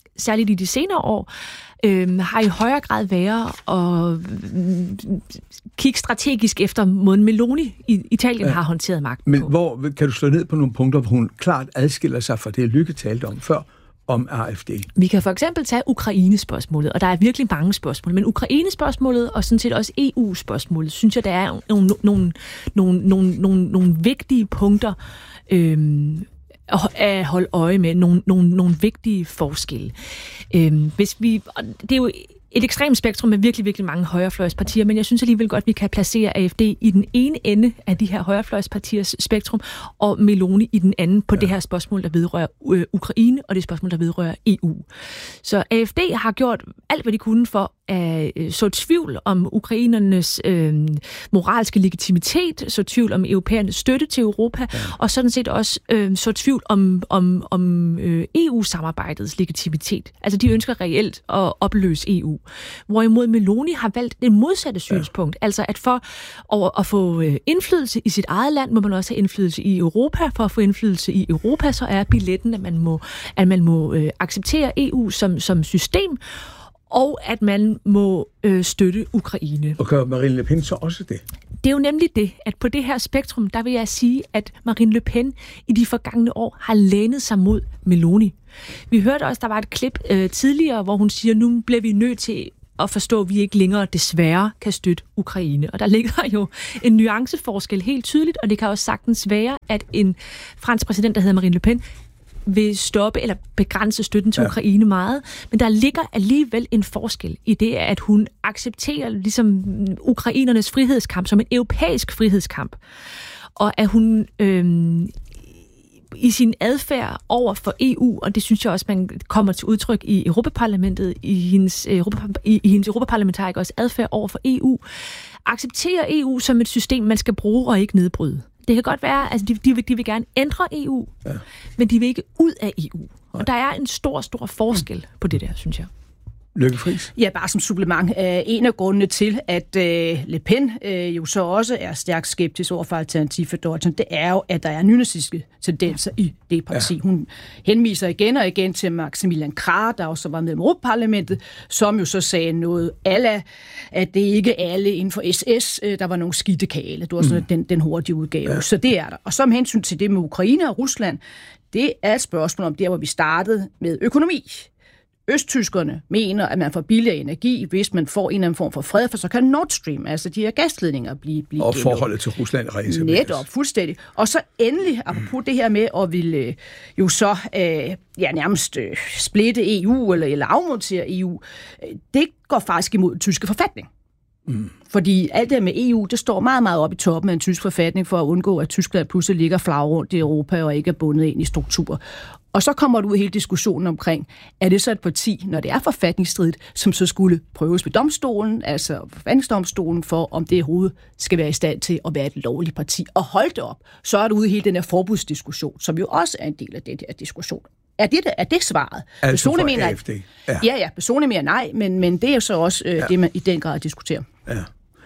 særligt i de senere år, øh, har i højere grad været at øh, kigge strategisk efter måden Meloni i Italien ja. har håndteret magten Men på. hvor kan du slå ned på nogle punkter, hvor hun klart adskiller sig fra det, Lykke talte om før, om A F D? Vi kan for eksempel tage Ukraine-spørgsmålet, og der er virkelig mange spørgsmål, men Ukraine-spørgsmålet og sådan set også E U-spørgsmålet, synes jeg, der er nogle, nogle, nogle, nogle, nogle, nogle vigtige punkter øhm, at holde øje med, nogle, nogle, nogle vigtige forskelle. Øhm, hvis vi, det er jo et ekstremt spektrum med virkelig, virkelig mange højrefløjspartier, men jeg synes alligevel godt, vi kan placere A F D i den ene ende af de her højrefløjspartiers spektrum, og Meloni i den anden på ja. det her spørgsmål, der vedrører øh, Ukraine, og det spørgsmål, der vedrører E U. Så A F D har gjort alt, hvad de kunne for at øh, så tvivl om ukrainernes øh, moralske legitimitet, så tvivl om europæernes støtte til Europa, ja. og sådan set også øh, så tvivl om, om, om øh, E U-samarbejdets legitimitet. Altså, de ønsker reelt at opløse E U. Hvorimod Meloni har valgt det modsatte synspunkt, ja. altså at for at, at få indflydelse i sit eget land, må man også have indflydelse i Europa. For at få indflydelse i Europa, så er billetten, at man må, at man må øh, acceptere E U som, som system, og at man må øh, støtte Ukraine. Og gør Marine Le Pen så også det? Det er jo nemlig det, at på det her spektrum, der vil jeg sige, at Marine Le Pen i de forgangne år har lænet sig mod Meloni. Vi hørte også, der var et klip øh, tidligere, hvor hun siger, nu bliver vi nødt til at forstå, at vi ikke længere desværre kan støtte Ukraine. Og der ligger jo en nuanceforskel helt tydeligt, og det kan også sagtens være, at en fransk præsident, der hedder Marine Le Pen, vil stoppe eller begrænse støtten til ja. Ukraine meget. Men der ligger alligevel en forskel i det, at hun accepterer ligesom ukrainernes frihedskamp som en europæisk frihedskamp. Og at hun øhm, i sin adfærd over for E U, og det synes jeg også, man kommer til udtryk i Europaparlamentet, i hendes, Europa, i, i hendes europaparlamentarikers adfærd over for E U, accepterer E U som et system, man skal bruge og ikke nedbryde. Det kan godt være, altså de, de, vil, de vil gerne ændre E U, ja. men de vil ikke ud af E U. Og der er en stor, stor forskel på det der, synes jeg. Lykke Friis? Ja, bare som supplement. En af grundene til, at øh, Le Pen øh, jo så også er stærkt skeptisk over for Alternativ for Deutschland, det er jo, at der er nynazistiske tendenser i det parti. Ja. Hun henviser igen og igen til Maximilian Krah, der også var med i Europaparlamentet, som jo så sagde noget alla, at det ikke alle inden for S S, øh, der var nogle skidtekale. Det var sådan mm. den, den hurtige udgave. Ja. Så det er der. Og som hensyn til det med Ukraine og Rusland, det er et spørgsmål om der, hvor vi startede med økonomi. Østtyskerne mener, at man får billigere energi, hvis man får en eller anden form for fred, for så kan Nord Stream, altså de her gasledninger, blive... blive og forholdet til Rusland rejser. Netop, fuldstændig. Og så endelig, apropos det her med at ville jo så øh, ja, nærmest øh, splitte E U, eller, eller afmontere E U, øh, det går faktisk imod den tyske forfatning. Mm. Fordi alt det med E U, det står meget, meget op i toppen af en tysk forfatning, for at undgå, at Tyskland pludselig ligger flag rundt i Europa, og ikke er bundet ind i struktur. Og så kommer du ud i hele diskussionen omkring, er det så et parti, når det er forfatningsstridigt, som så skulle prøves ved domstolen, altså forfatningsdomstolen, for om det overhovedet skal være i stand til at være et lovligt parti. Og hold det op, så er du ude i hele den her forbudsdiskussion, som jo også er en del af den her diskussion. Er det, er det svaret? Altså for mener, A F D? Ja, ja, ja personligt mere nej, men, men det er jo så også øh, ja. det, man i den grad diskuterer. Ja.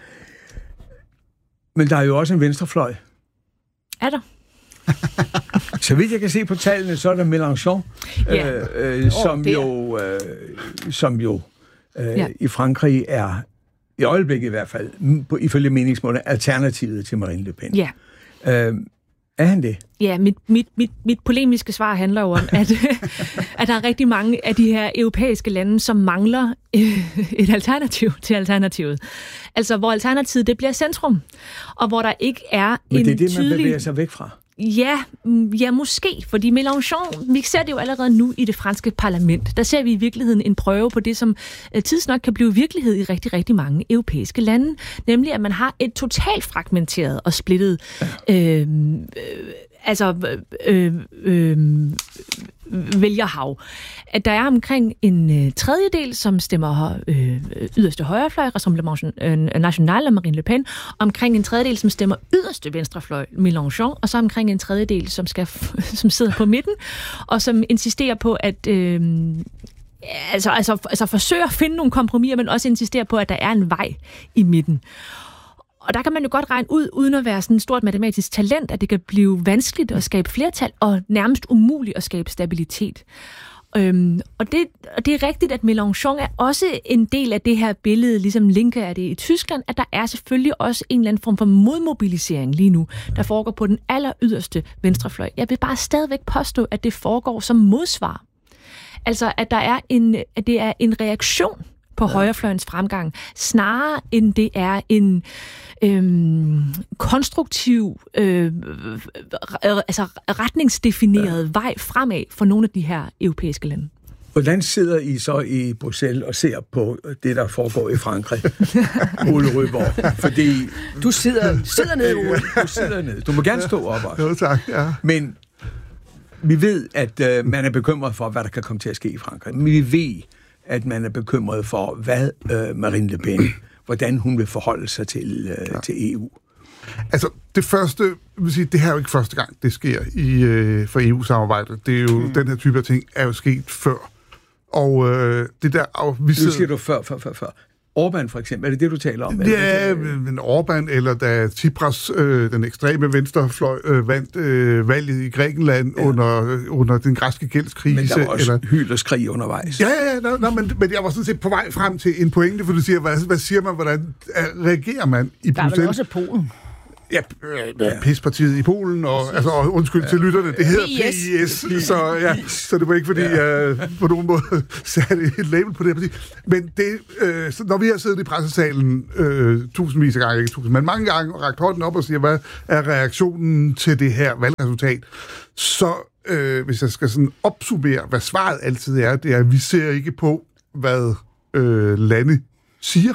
Men der er jo også en venstrefløj. Er der? Så vidt jeg kan se på tallene, så er der Mélenchon, ja. øh, øh, som, oh, jo, øh, som jo øh, ja. i Frankrig er, i øjeblikket i hvert fald, på, ifølge meningsmålet, alternativet til Marine Le Pen. Ja. Øh, er han det? Ja, mit, mit, mit, mit polemiske svar handler jo om, at, at der er rigtig mange af de her europæiske lande, som mangler et alternativ til alternativet. Altså, hvor alternativet det bliver centrum, og hvor der ikke er Men en det er det, tydelig... man bevæger sig væk fra? Ja, ja, måske, fordi Mélenchon, vi ser det jo allerede nu i det franske parlament. Der ser vi i virkeligheden en prøve på det, som tidsnok kan blive virkelighed i rigtig, rigtig mange europæiske lande. Nemlig, at man har et totalt fragmenteret og splittet øh, øh, altså øh, øh, vælgerhav. At der er omkring en øh, tredjedel, som stemmer øh, yderste højrefløj, Rassemblement National og Marine Le Pen, omkring en tredjedel, som stemmer yderste venstrefløj, Mélenchon, og så omkring en tredjedel, som, skal, som sidder på midten, og som insisterer på, at øh, altså, altså, altså forsøger at finde nogle kompromiser, men også insisterer på, at der er en vej i midten. Og der kan man jo godt regne ud, uden at være sådan et stort matematisk talent, at det kan blive vanskeligt at skabe flertal, og nærmest umuligt at skabe stabilitet. Øhm, og, det, og det er rigtigt, at Mélenchon er også en del af det her billede, ligesom Linke er det i Tyskland, at der er selvfølgelig også en eller anden form for modmobilisering lige nu, der foregår på den aller yderste venstrefløj. Jeg vil bare stadigvæk påstå, at det foregår som modsvar. Altså, at, der er en, at det er en reaktion på ja. højrefløjens fremgang, snarere end det er en øhm, konstruktiv, øh, altså retningsdefineret ja. vej fremad for nogle af de her europæiske lande. Hvordan sidder I så i Bruxelles og ser på det, der foregår i Frankrig? Ole Rødborg. Fordi du sidder, sidder nede, Ole. Du sidder nede. Du må gerne stå op også. Jo, tak. Ja. Men vi ved, at øh, man er bekymret for, hvad der kan komme til at ske i Frankrig. Men vi ved, at man er bekymret for, hvad øh, Marine Le Pen, hvordan hun vil forholde sig til, øh, ja. til E U. Altså, det første, vil sige, det her er jo ikke første gang, det sker i, øh, for E U-samarbejdet. Det er jo, mm. den her type af ting er jo sket før. Og øh, det der... Og vi sidder... Nu siger du før, før, før, før. Orbán for eksempel, er det det, du taler om? Ja, men Orbán, eller da Tsipras, øh, den ekstreme venstrefløj, øh, vandt øh, valget i Grækenland ja. under, under den græske gældskrise. Men der var også eller... hyld og skrig undervejs. Ja, ja, ja no, no, men, men jeg var sådan set på vej frem til en pointe, for du siger, hvad, hvad siger man, hvordan reagerer man i Bruxelles? Der er vel også Polen. Ja, ja. Pispartiet i Polen, og, altså, og undskyld ja. til lytterne, det hedder P I S, så, ja, så det var ikke fordi, ja. jeg på nogen måde satte et label på det her parti. Men det, øh, når vi har siddet i pressesalen øh, tusindvis af gange, ikke tusind, men mange gange, og rakt hånden op og siger, hvad er reaktionen til det her valgresultat, så øh, hvis jeg skal sådan opsummere, hvad svaret altid er, det er, at vi ser ikke på, hvad øh, lande siger.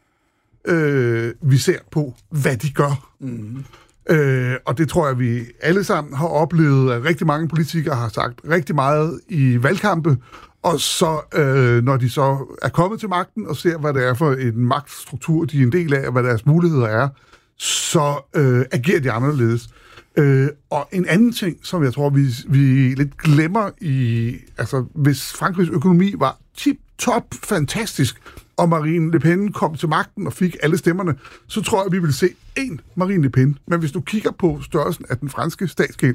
Øh, vi ser på, hvad de gør. Mm. Øh, og det tror jeg, vi alle sammen har oplevet, at rigtig mange politikere har sagt rigtig meget i valgkampe, og så, øh, når de så er kommet til magten og ser, hvad det er for en magtstruktur, de er en del af, og hvad deres muligheder er, så øh, agerer de anderledes. Øh, og en anden ting, som jeg tror, vi, vi lidt glemmer i... Altså, hvis Frankrigs økonomi var tip-top fantastisk, og Marine Le Pen kom til magten og fik alle stemmerne, så tror jeg, vi vil se én Marine Le Pen. Men hvis du kigger på størrelsen af den franske statsgæld,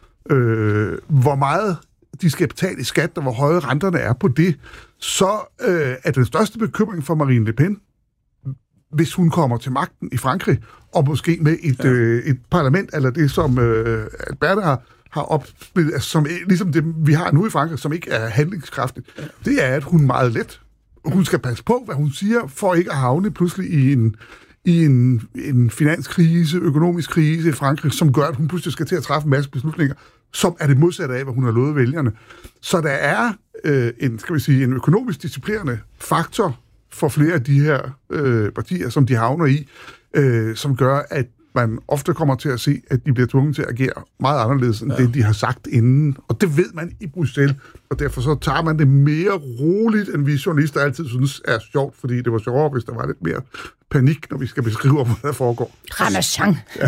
øh, hvor meget de skal betale i skat, og hvor høje renterne er på det, så øh, er den største bekymring for Marine Le Pen, hvis hun kommer til magten i Frankrig, og måske med et, ja. øh, et parlament, eller det, som øh, Albert har, har opspillet, altså, som, ligesom det, vi har nu i Frankrig, som ikke er handlingskraftigt, ja. det er, at hun meget let hun skal passe på, hvad hun siger, for ikke at havne pludselig i en, i en, en finanskrise, økonomisk krise i Frankrig, som gør, at hun pludselig skal til at træffe en masse beslutninger, som er det modsatte af, hvad hun har lovet vælgerne. Så der er øh, en, skal vi sige, en økonomisk disciplinerende faktor for flere af de her øh, partier, som de havner i, øh, som gør, at man ofte kommer til at se, at de bliver tvunget til at agere meget anderledes, end ja. det, de har sagt inden. Og det ved man i Bruxelles, og derfor så tager man det mere roligt, end vi journalister altid synes er sjovt, fordi det var sjovere, hvis der var lidt mere panik, når vi skal beskrive, hvad der foregår. Ramachan. Ja.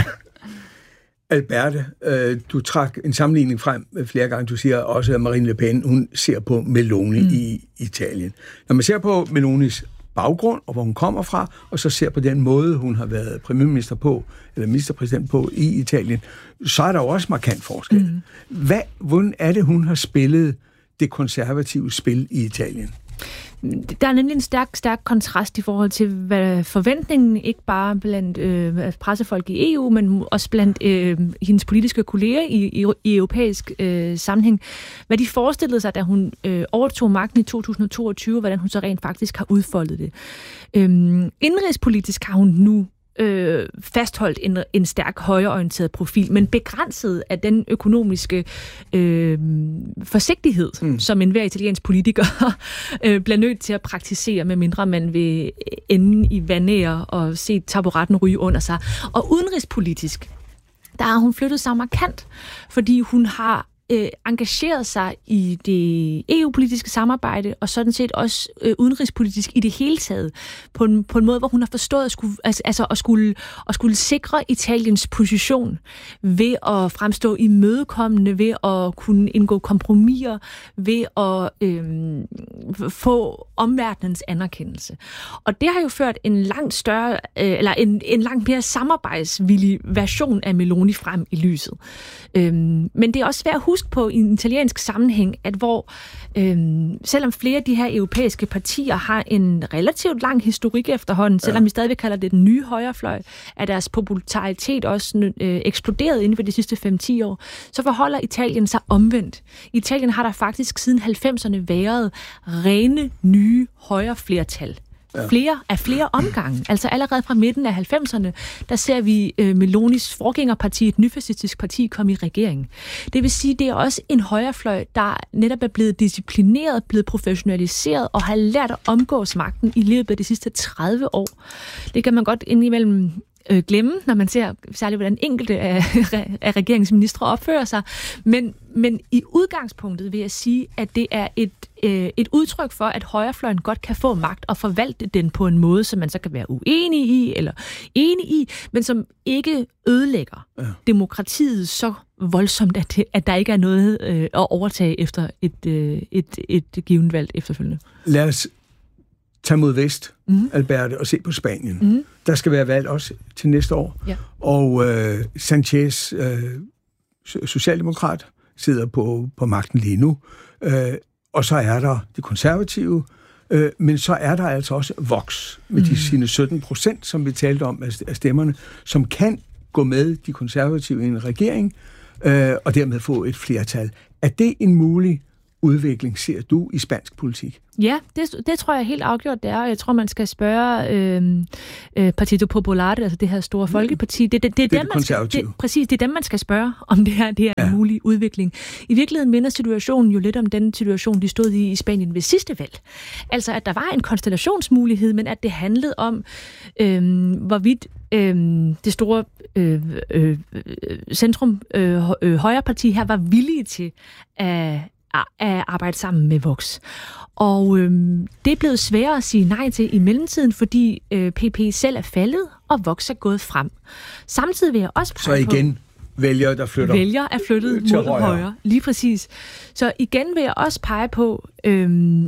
Alberte, øh, du trak en sammenligning frem flere gange. Du siger også, at Marine Le Pen, hun ser på Meloni mm. i Italien. Når man ser på Melonis baggrund, og hvor hun kommer fra, og så ser på den måde, hun har været premierminister på, eller ministerpræsident på i Italien, så er der jo også markant forskel. Mm. Hvad, hvordan er det, hun har spillet det konservative spil i Italien? Der er nemlig en stærk, stærk kontrast i forhold til, hvad forventningen ikke bare blandt øh, pressefolk i E U, men også blandt øh, hendes politiske kolleger i, i, i europæisk øh, sammenhæng. Hvad de forestillede sig, da hun øh, overtog magten i to tusind og toogtyve, hvordan hun så rent faktisk har udfoldet det. Øhm, indrigspolitisk har hun nu øh, fastholdt en, en stærk højreorienteret profil, men begrænset af den økonomiske øh, forsigtighed, mm. som enhver italiensk politiker øh, bliver nødt til at praktisere, medmindre man vil ende i vanære og se taburetten ryge under sig. Og udenrigspolitisk, der har hun flyttet sig markant, fordi hun har øh, engageret sig i det E U-politiske samarbejde, og sådan set også øh, udenrigspolitisk i det hele taget, på en, på en måde, hvor hun har forstået at skulle, altså, at skulle, at skulle sikre Italiens position ved at fremstå imødekommende, ved at kunne indgå kompromiser, ved at øh, få omverdenens anerkendelse. Og det har jo ført en langt større, øh, eller en, en langt mere samarbejdsvillig version af Meloni frem i lyset. Øh, men det er også svært at huske, huske på i en italiensk sammenhæng, at hvor øhm, selvom flere af de her europæiske partier har en relativt lang historik efterhånden, selvom ja. vi stadigvæk kalder det den nye højrefløj, er deres popularitet også øh, eksploderet inden for de sidste fem til ti år, så forholder Italien sig omvendt. I Italien har der faktisk siden halvfemserne været rene nye højreflertal. Ja. Flere af flere omgange. Altså allerede fra midten af halvfemserne, der ser vi øh, Melonis forgængerparti, et nyfascistisk parti, komme i regering. Det vil sige, det er også en højrefløj, der netop er blevet disciplineret, blevet professionaliseret og har lært at omgås magten i løbet af de sidste tredive år. Det kan man godt indimellem øh, glemme, når man ser særligt, hvordan enkelte af, af regeringsministre opfører sig. Men, men i udgangspunktet vil jeg sige, at det er et et udtryk for, at højrefløjen godt kan få magt og forvalte den på en måde, som man så kan være uenig i eller enig i, men som ikke ødelægger ja. demokratiet så voldsomt, at, det, at der ikke er noget øh, at overtage efter et, øh, et, et givet valg efterfølgende. Lad os tage mod vest, mm-hmm. Alberte, og se på Spanien. Mm-hmm. Der skal være valg også til næste år. Ja. Og øh, Sanchez, øh, socialdemokrat, sidder på, på magten lige nu. Øh, Og så er der de konservative, øh, men så er der altså også Vox med mm. de sine sytten procent, som vi talte om af stemmerne, som kan gå med de konservative i en regering, øh, og dermed få et flertal. Er det en mulig udvikling, ser du, i spansk politik? Ja, det, det tror jeg helt afgjort, det er. Jeg tror, man skal spørge øh, øh, Partido Popular, altså det her store folkeparti. Det, det, det, det, det er dem, man skal, det, præcis, det er dem, man skal spørge, om det her det er ja. en mulig udvikling. I virkeligheden minder situationen jo lidt om den situation, de stod i i Spanien ved sidste valg. Altså, at der var en konstellationsmulighed, men at det handlede om, øh, hvorvidt øh, det store øh, øh, centrum øh, højreparti her var villige til at at arbejde sammen med Vox. Og øhm, det er blevet sværere at sige nej til i mellemtiden, fordi øh, P P selv er faldet, og Vox er gået frem. Samtidig vil jeg også pege Så igen på, vælgere, der flytter vælgere er flyttet mod højre. højre. Lige præcis. Så igen vil jeg også pege på, øhm,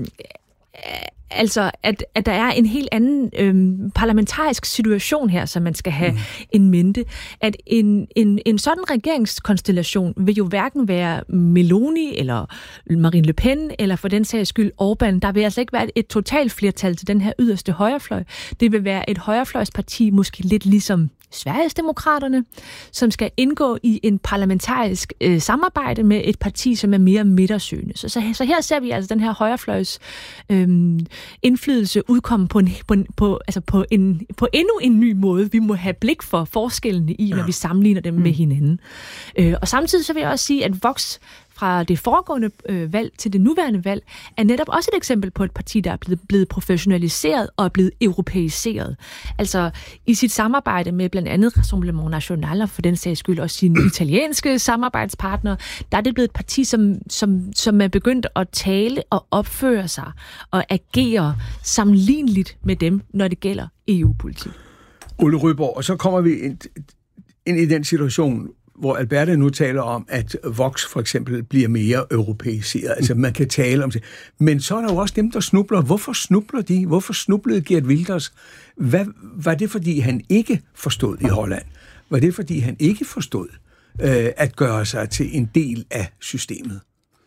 altså, at, at der er en helt anden øhm, parlamentarisk situation her, som man skal have mm. en mente. At en, en, en sådan regeringskonstellation vil jo hverken være Meloni eller Marine Le Pen, eller for den sags skyld Orbán. Der vil altså ikke være et, et totalt flertal til den her yderste højrefløj. Det vil være et højrefløjsparti, måske lidt ligesom Sverigesdemokraterne, som skal indgå i en parlamentarisk øh, samarbejde med et parti, som er mere midtersøgende. Så, så, så her ser vi altså den her højrefløjs øh, indflydelse udkomme på, en, på, en, på, altså på, en, på endnu en ny måde. Vi må have blik for forskellene i, når vi sammenligner dem mm. med hinanden. Øh, og samtidig så vil jeg også sige, at Vox fra det foregående øh, valg til det nuværende valg, er netop også et eksempel på et parti, der er blevet, blevet professionaliseret og er blevet europæiseret. Altså i sit samarbejde med blandt andet Rassemblement National og for den sags skyld også sine italienske samarbejdspartnere, der er det blevet et parti, som, som, som er begyndt at tale og opføre sig og agere sammenligneligt med dem, når det gælder E U-politik. Ole Ryborg, og så kommer vi ind, ind i den situation, hvor Alberte nu taler om, at Vox for eksempel bliver mere europæiseret. Altså, man kan tale om det. Men så er der jo også dem, der snubler. Hvorfor snubler de? Hvorfor snublede Geert Wilders? Hvad, var det, fordi han ikke forstod i Holland? Var det, fordi han ikke forstod øh, at gøre sig til en del af systemet?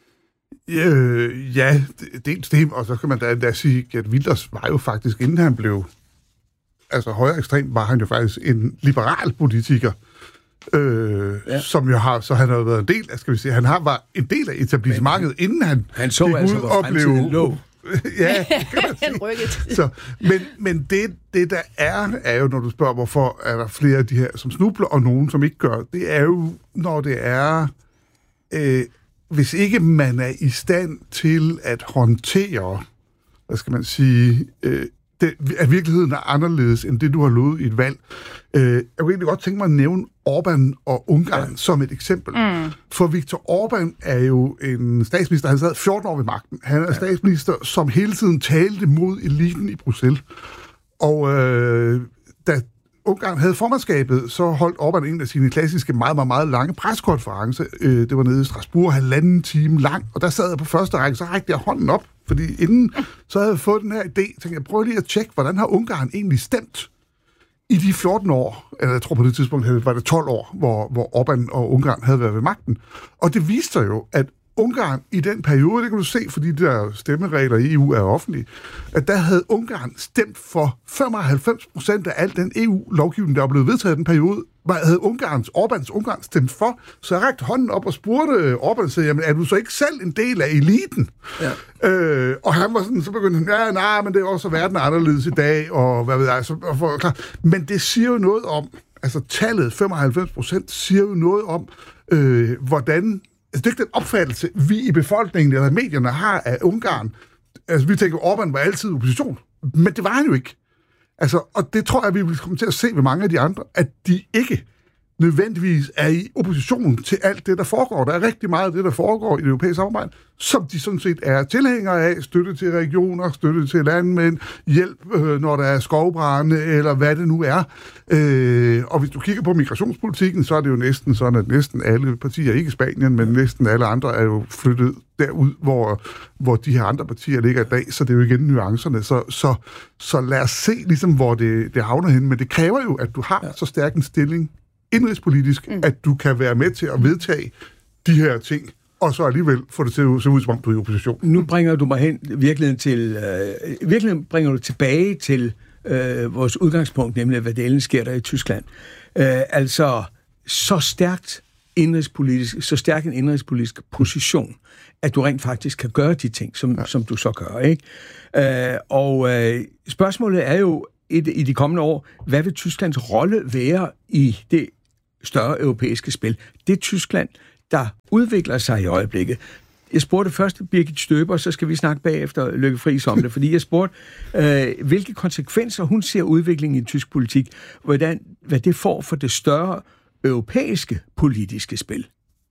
Øh, ja, dels det, og så kan man da, da sige, at Geert Wilders var jo faktisk, inden han blev altså højere ekstrem, var han jo faktisk en liberal politiker. Øh, ja. Som jo har, så han har været en del af, skal vi sige, han har var en del af etablissementet, inden han han så altså, ud og blev lå. Ja, det kan man sige. Så, men men det, det der er, er jo, når du spørger, hvorfor er der flere af de her, som snubler, og nogen, som ikke gør, det er jo, når det er, øh, hvis ikke man er i stand til at håndtere, hvad skal man sige, øh, det, at virkeligheden er anderledes, end det, du har lovet i et valg. Øh, jeg kunne egentlig godt tænke mig at nævne Orbán og Ungarn ja. som et eksempel. Mm. For Viktor Orbán er jo en statsminister, han sad fjorten år ved magten. Han er ja. statsminister, som hele tiden talte mod eliten i Bruxelles. Og øh, da Ungarn havde formandskabet, så holdt Orbán en af sine klassiske, meget, meget, meget lange preskonferencer. Øh, det var nede i Strasbourg, halvanden time lang, og der sad jeg på første række, så rækte jeg hånden op, fordi inden så havde jeg fået den her idé, tænkte jeg, prøv lige at tjekke, hvordan har Ungarn egentlig stemt i de fjorten år, eller jeg tror på det tidspunkt var det tolv år, hvor, hvor Orbán og Ungarn havde været ved magten. Og det viste sig jo, at Ungarn i den periode, det kan du se, fordi de der stemmeregler i E U er offentlige, at der havde Ungarn stemt for femoghalvfems procent af al den E U-lovgivning, der var blevet vedtaget i den periode, havde Ungarns, Orbáns Ungarn stemt for. Så jeg rakte hånden op og spurgte Orbán, og sagde, jamen er du så ikke selv en del af eliten? Ja. Øh, og han var sådan, så begyndte han, ja, nej, men det er også verden anderledes i dag, og hvad ved jeg, så, og for, klar. Men det siger jo noget om, altså tallet femoghalvfems procent siger jo noget om, øh, hvordan altså, det er ikke den opfattelse, vi i befolkningen eller medierne har af Ungarn. Altså, vi tænker, Orbán var altid opposition. Men det var han jo ikke. Altså, og det tror jeg, vi vil komme til at se ved mange af de andre, at de ikke nødvendigvis er i opposition til alt det, der foregår. Der er rigtig meget af det, der foregår i det europæiske samarbejde, som de sådan set er tilhængere af. Støtte til regioner, støtte til landmænd, hjælp, øh, når der er skovbrande, eller hvad det nu er. Øh, og hvis du kigger på migrationspolitikken, så er det jo næsten sådan, at næsten alle partier, ikke Spanien, men næsten alle andre, er jo flyttet derud, hvor, hvor de her andre partier ligger i dag, så det er jo igen nuancerne. Så, så, så lad os se, ligesom, hvor det, det havner hen. Men det kræver jo, at du har ja. så stærk en stilling indrigspolitisk, mm. at du kan være med til at vedtage de her ting, og så alligevel få det til at se ud, som om du er i opposition. Nu bringer du mig hen virkeligheden til, øh, virkeligheden bringer du tilbage til øh, vores udgangspunkt, nemlig hvad det sker der i Tyskland. Øh, altså, så stærkt indrigspolitisk, så stærk en indrigspolitisk position, at du rent faktisk kan gøre de ting, som, ja. som du så gør, ikke? Øh, og øh, spørgsmålet er jo, i, i de kommende år, hvad vil Tysklands rolle være i det større europæiske spil? Det er Tyskland, der udvikler sig i øjeblikket. Jeg spurgte først Birgit Støber, så skal vi snakke bagefter Lykke Friis om det, fordi jeg spurgte, øh, hvilke konsekvenser hun ser udviklingen i tysk politik, hvordan, hvad det får for det større europæiske politiske spil.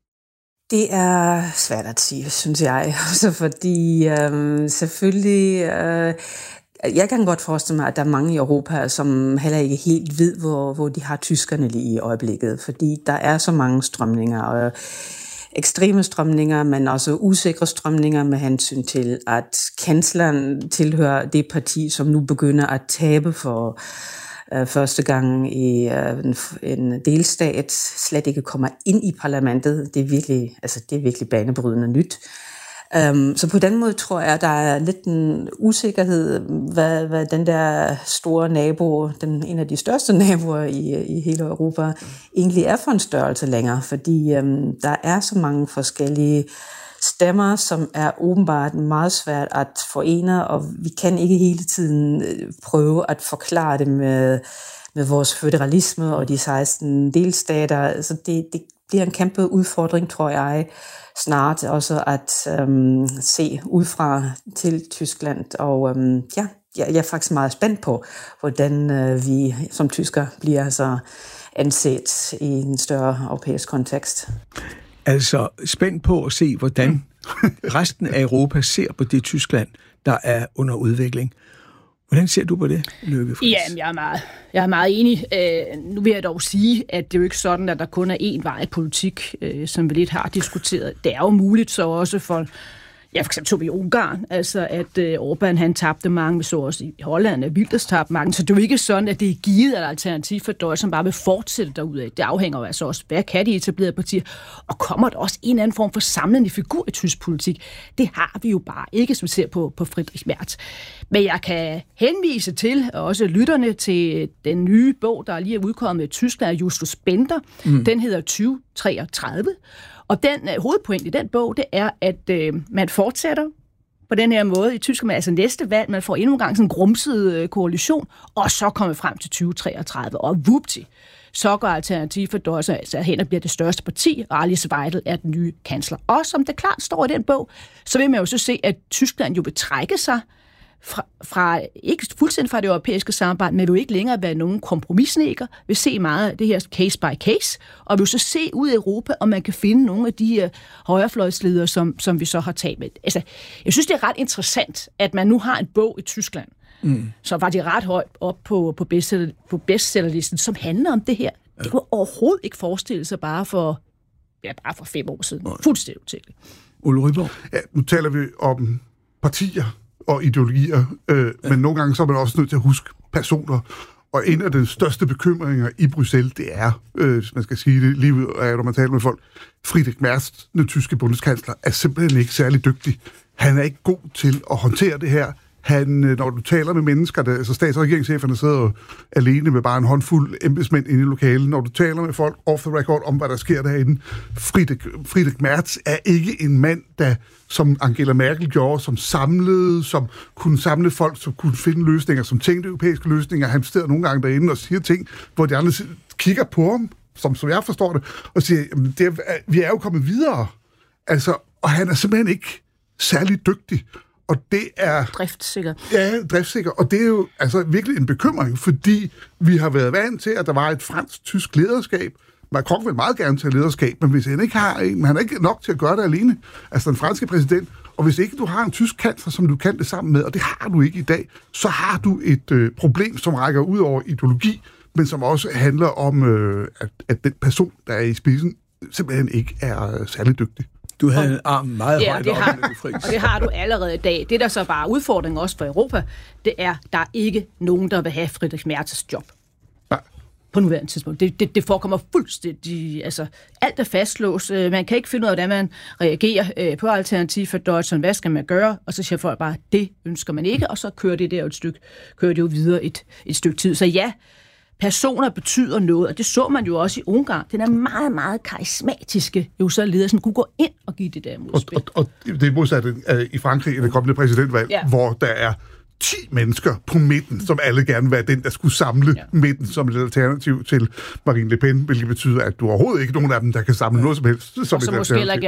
Det er svært at sige, synes jeg, også fordi øh, selvfølgelig... Øh, Jeg kan godt forestille mig, at der er mange i Europa, som heller ikke helt ved, hvor, hvor de har tyskerne lige i øjeblikket, fordi der er så mange strømninger, og ekstreme strømninger, men også usikre strømninger med hensyn til, at kansleren tilhører det parti, som nu begynder at tabe for uh, første gang i uh, en, en delstat, slet ikke kommer ind i parlamentet. Det er virkelig, altså, det er virkelig banebrydende nyt. Um, så på den måde tror jeg, at der er lidt en usikkerhed, hvad, hvad den der store nabo, den, en af de største naboer i, i hele Europa, egentlig er for en størrelse længere, fordi um, der er så mange forskellige stemmer, som er åbenbart meget svært at forene, og vi kan ikke hele tiden prøve at forklare det med, med vores føderalisme og de seksten delstater. Så det, det bliver en kæmpe udfordring, tror jeg, snart også at øhm, se udefra til Tyskland. Og øhm, ja, jeg er faktisk meget spændt på, hvordan øh, vi som tysker bliver altså anset i en større europæisk kontekst. Altså spændt på at se, hvordan resten af Europa ser på det Tyskland, der er under udvikling. Hvordan ser du på det, Lykke Friis? Jamen, jeg er meget, jeg er meget enig. Øh, nu vil jeg dog sige, at det er jo ikke sådan, at der kun er én vej i politik, øh, som vi lidt har diskuteret. Det er jo muligt så også for, ja, for eksempel så vi i Ungarn, altså at øh, Orbán han tabte mange, vi så også i Holland, at Wilders tabte mange, så det er jo ikke sådan, at det er givet af alternativ for Deutschland, som bare vil fortsætte derudad. Det afhænger jo altså også, hvad kan de etablerede partier, og kommer der også en anden form for samlende figur i tysk politik? Det har vi jo bare ikke, som vi ser på, på Friedrich Merz. Men jeg kan henvise til, og også lytterne til den nye bog, der lige er udkommet i Tyskland af Justus Bender. Mm. Den hedder tyve treogtredive. Og den uh, hovedpoint i den bog, det er, at uh, man fortsætter på den her måde i Tyskland. Altså næste valg, man får endnu en gang sådan en grumset uh, koalition, og så kommer frem til tyve treogtredive. Og vupti, så går Alternativ for Deutschland altså hen og bliver det største parti, og Alice Weidel er den nye kansler. Og som det klart står i den bog, så vil man jo så se, at Tyskland jo vil trække sig Fra, fra, ikke fuldstændig fra det europæiske samarbejde, men vil jo ikke længere være nogen kompromisnægger, vil se meget af det her case by case, og vil så se ud i Europa, om man kan finde nogle af de her højrefløjsledere, som, som vi så har talt med. Altså, jeg synes, det er ret interessant, at man nu har en bog i Tyskland, mm. som var de ret højt op på, på, bestseller, på bestsellerlisten, som handler om det her. Ja. Det kunne overhovedet ikke forestille sig bare for, ja, bare for fem år siden. Fuldstændig utænkeligt. Ole Ryborg? Ja, nu taler vi om partier og ideologier, øh, ja. Men nogle gange så er man også nødt til at huske personer. Og en af de største bekymringer i Bruxelles, det er, øh, hvis man skal sige det lige når man taler med folk, Friedrich Merz, den tyske bundskansler, er simpelthen ikke særlig dygtig. Han er ikke god til at håndtere det her. Han, når du taler med mennesker, der, altså stats- og regeringscheferne sidder alene med bare en håndfuld embedsmænd inde i lokalet, når du taler med folk off the record om, hvad der sker derinde, Friedrich, Friedrich Merz er ikke en mand, der, som Angela Merkel gjorde, som samlede, som kunne samle folk, som kunne finde løsninger, som tænkte europæiske løsninger. Han sidder nogle gange derinde og siger ting, hvor de andre kigger på ham, som, som jeg forstår det, og siger, jamen, det er, vi er jo kommet videre. Altså, og han er simpelthen ikke særlig dygtig. Og det er... Driftssikker. Ja, driftssikker. Og det er jo altså virkelig en bekymring, fordi vi har været vant til, at der var et fransk-tysk lederskab. Macron vil meget gerne tage lederskab, men hvis han ikke har en, han er ikke nok til at gøre det alene, altså den franske præsident, og hvis ikke du har en tysk kansler, som du kan det sammen med, og det har du ikke i dag, så har du et øh, problem, som rækker ud over ideologi, men som også handler om, øh, at, at den person, der er i spidsen, simpelthen ikke er øh, særlig dygtig. Du havde en arm meget ja, højt det op, har, Friis. og det har du allerede i dag. Det, der så bare er udfordringen også for Europa, det er, der er ikke nogen, der vil have Friedrich Merz's job. Nej. På nuværende tidspunkt. Det, det, det forekommer fuldstændig... Altså, alt er fastlåst. Man kan ikke finde ud af, hvordan man reagerer på alternativ for Deutschland. Hvad skal man gøre? Og så siger folk bare, det ønsker man ikke, og så kører det der et stykke, kører det jo videre et, et stykke tid. Så ja, personer betyder noget, og det så man jo også i Ungarn. Den er meget, meget karismatiske jo så leder, som kunne gå ind og give det der modspil. Og, og, og det er modsat uh, i Frankrig i det kommende præsidentvalg, ja. Hvor der er ti mennesker på midten, som alle gerne vil være den, der skulle samle ja. midten som et alternativ til Marine Le Pen, hvilket betyder, at du overhovedet ikke nogen af dem, der kan samle ja. noget som helst. Som og så måske heller ikke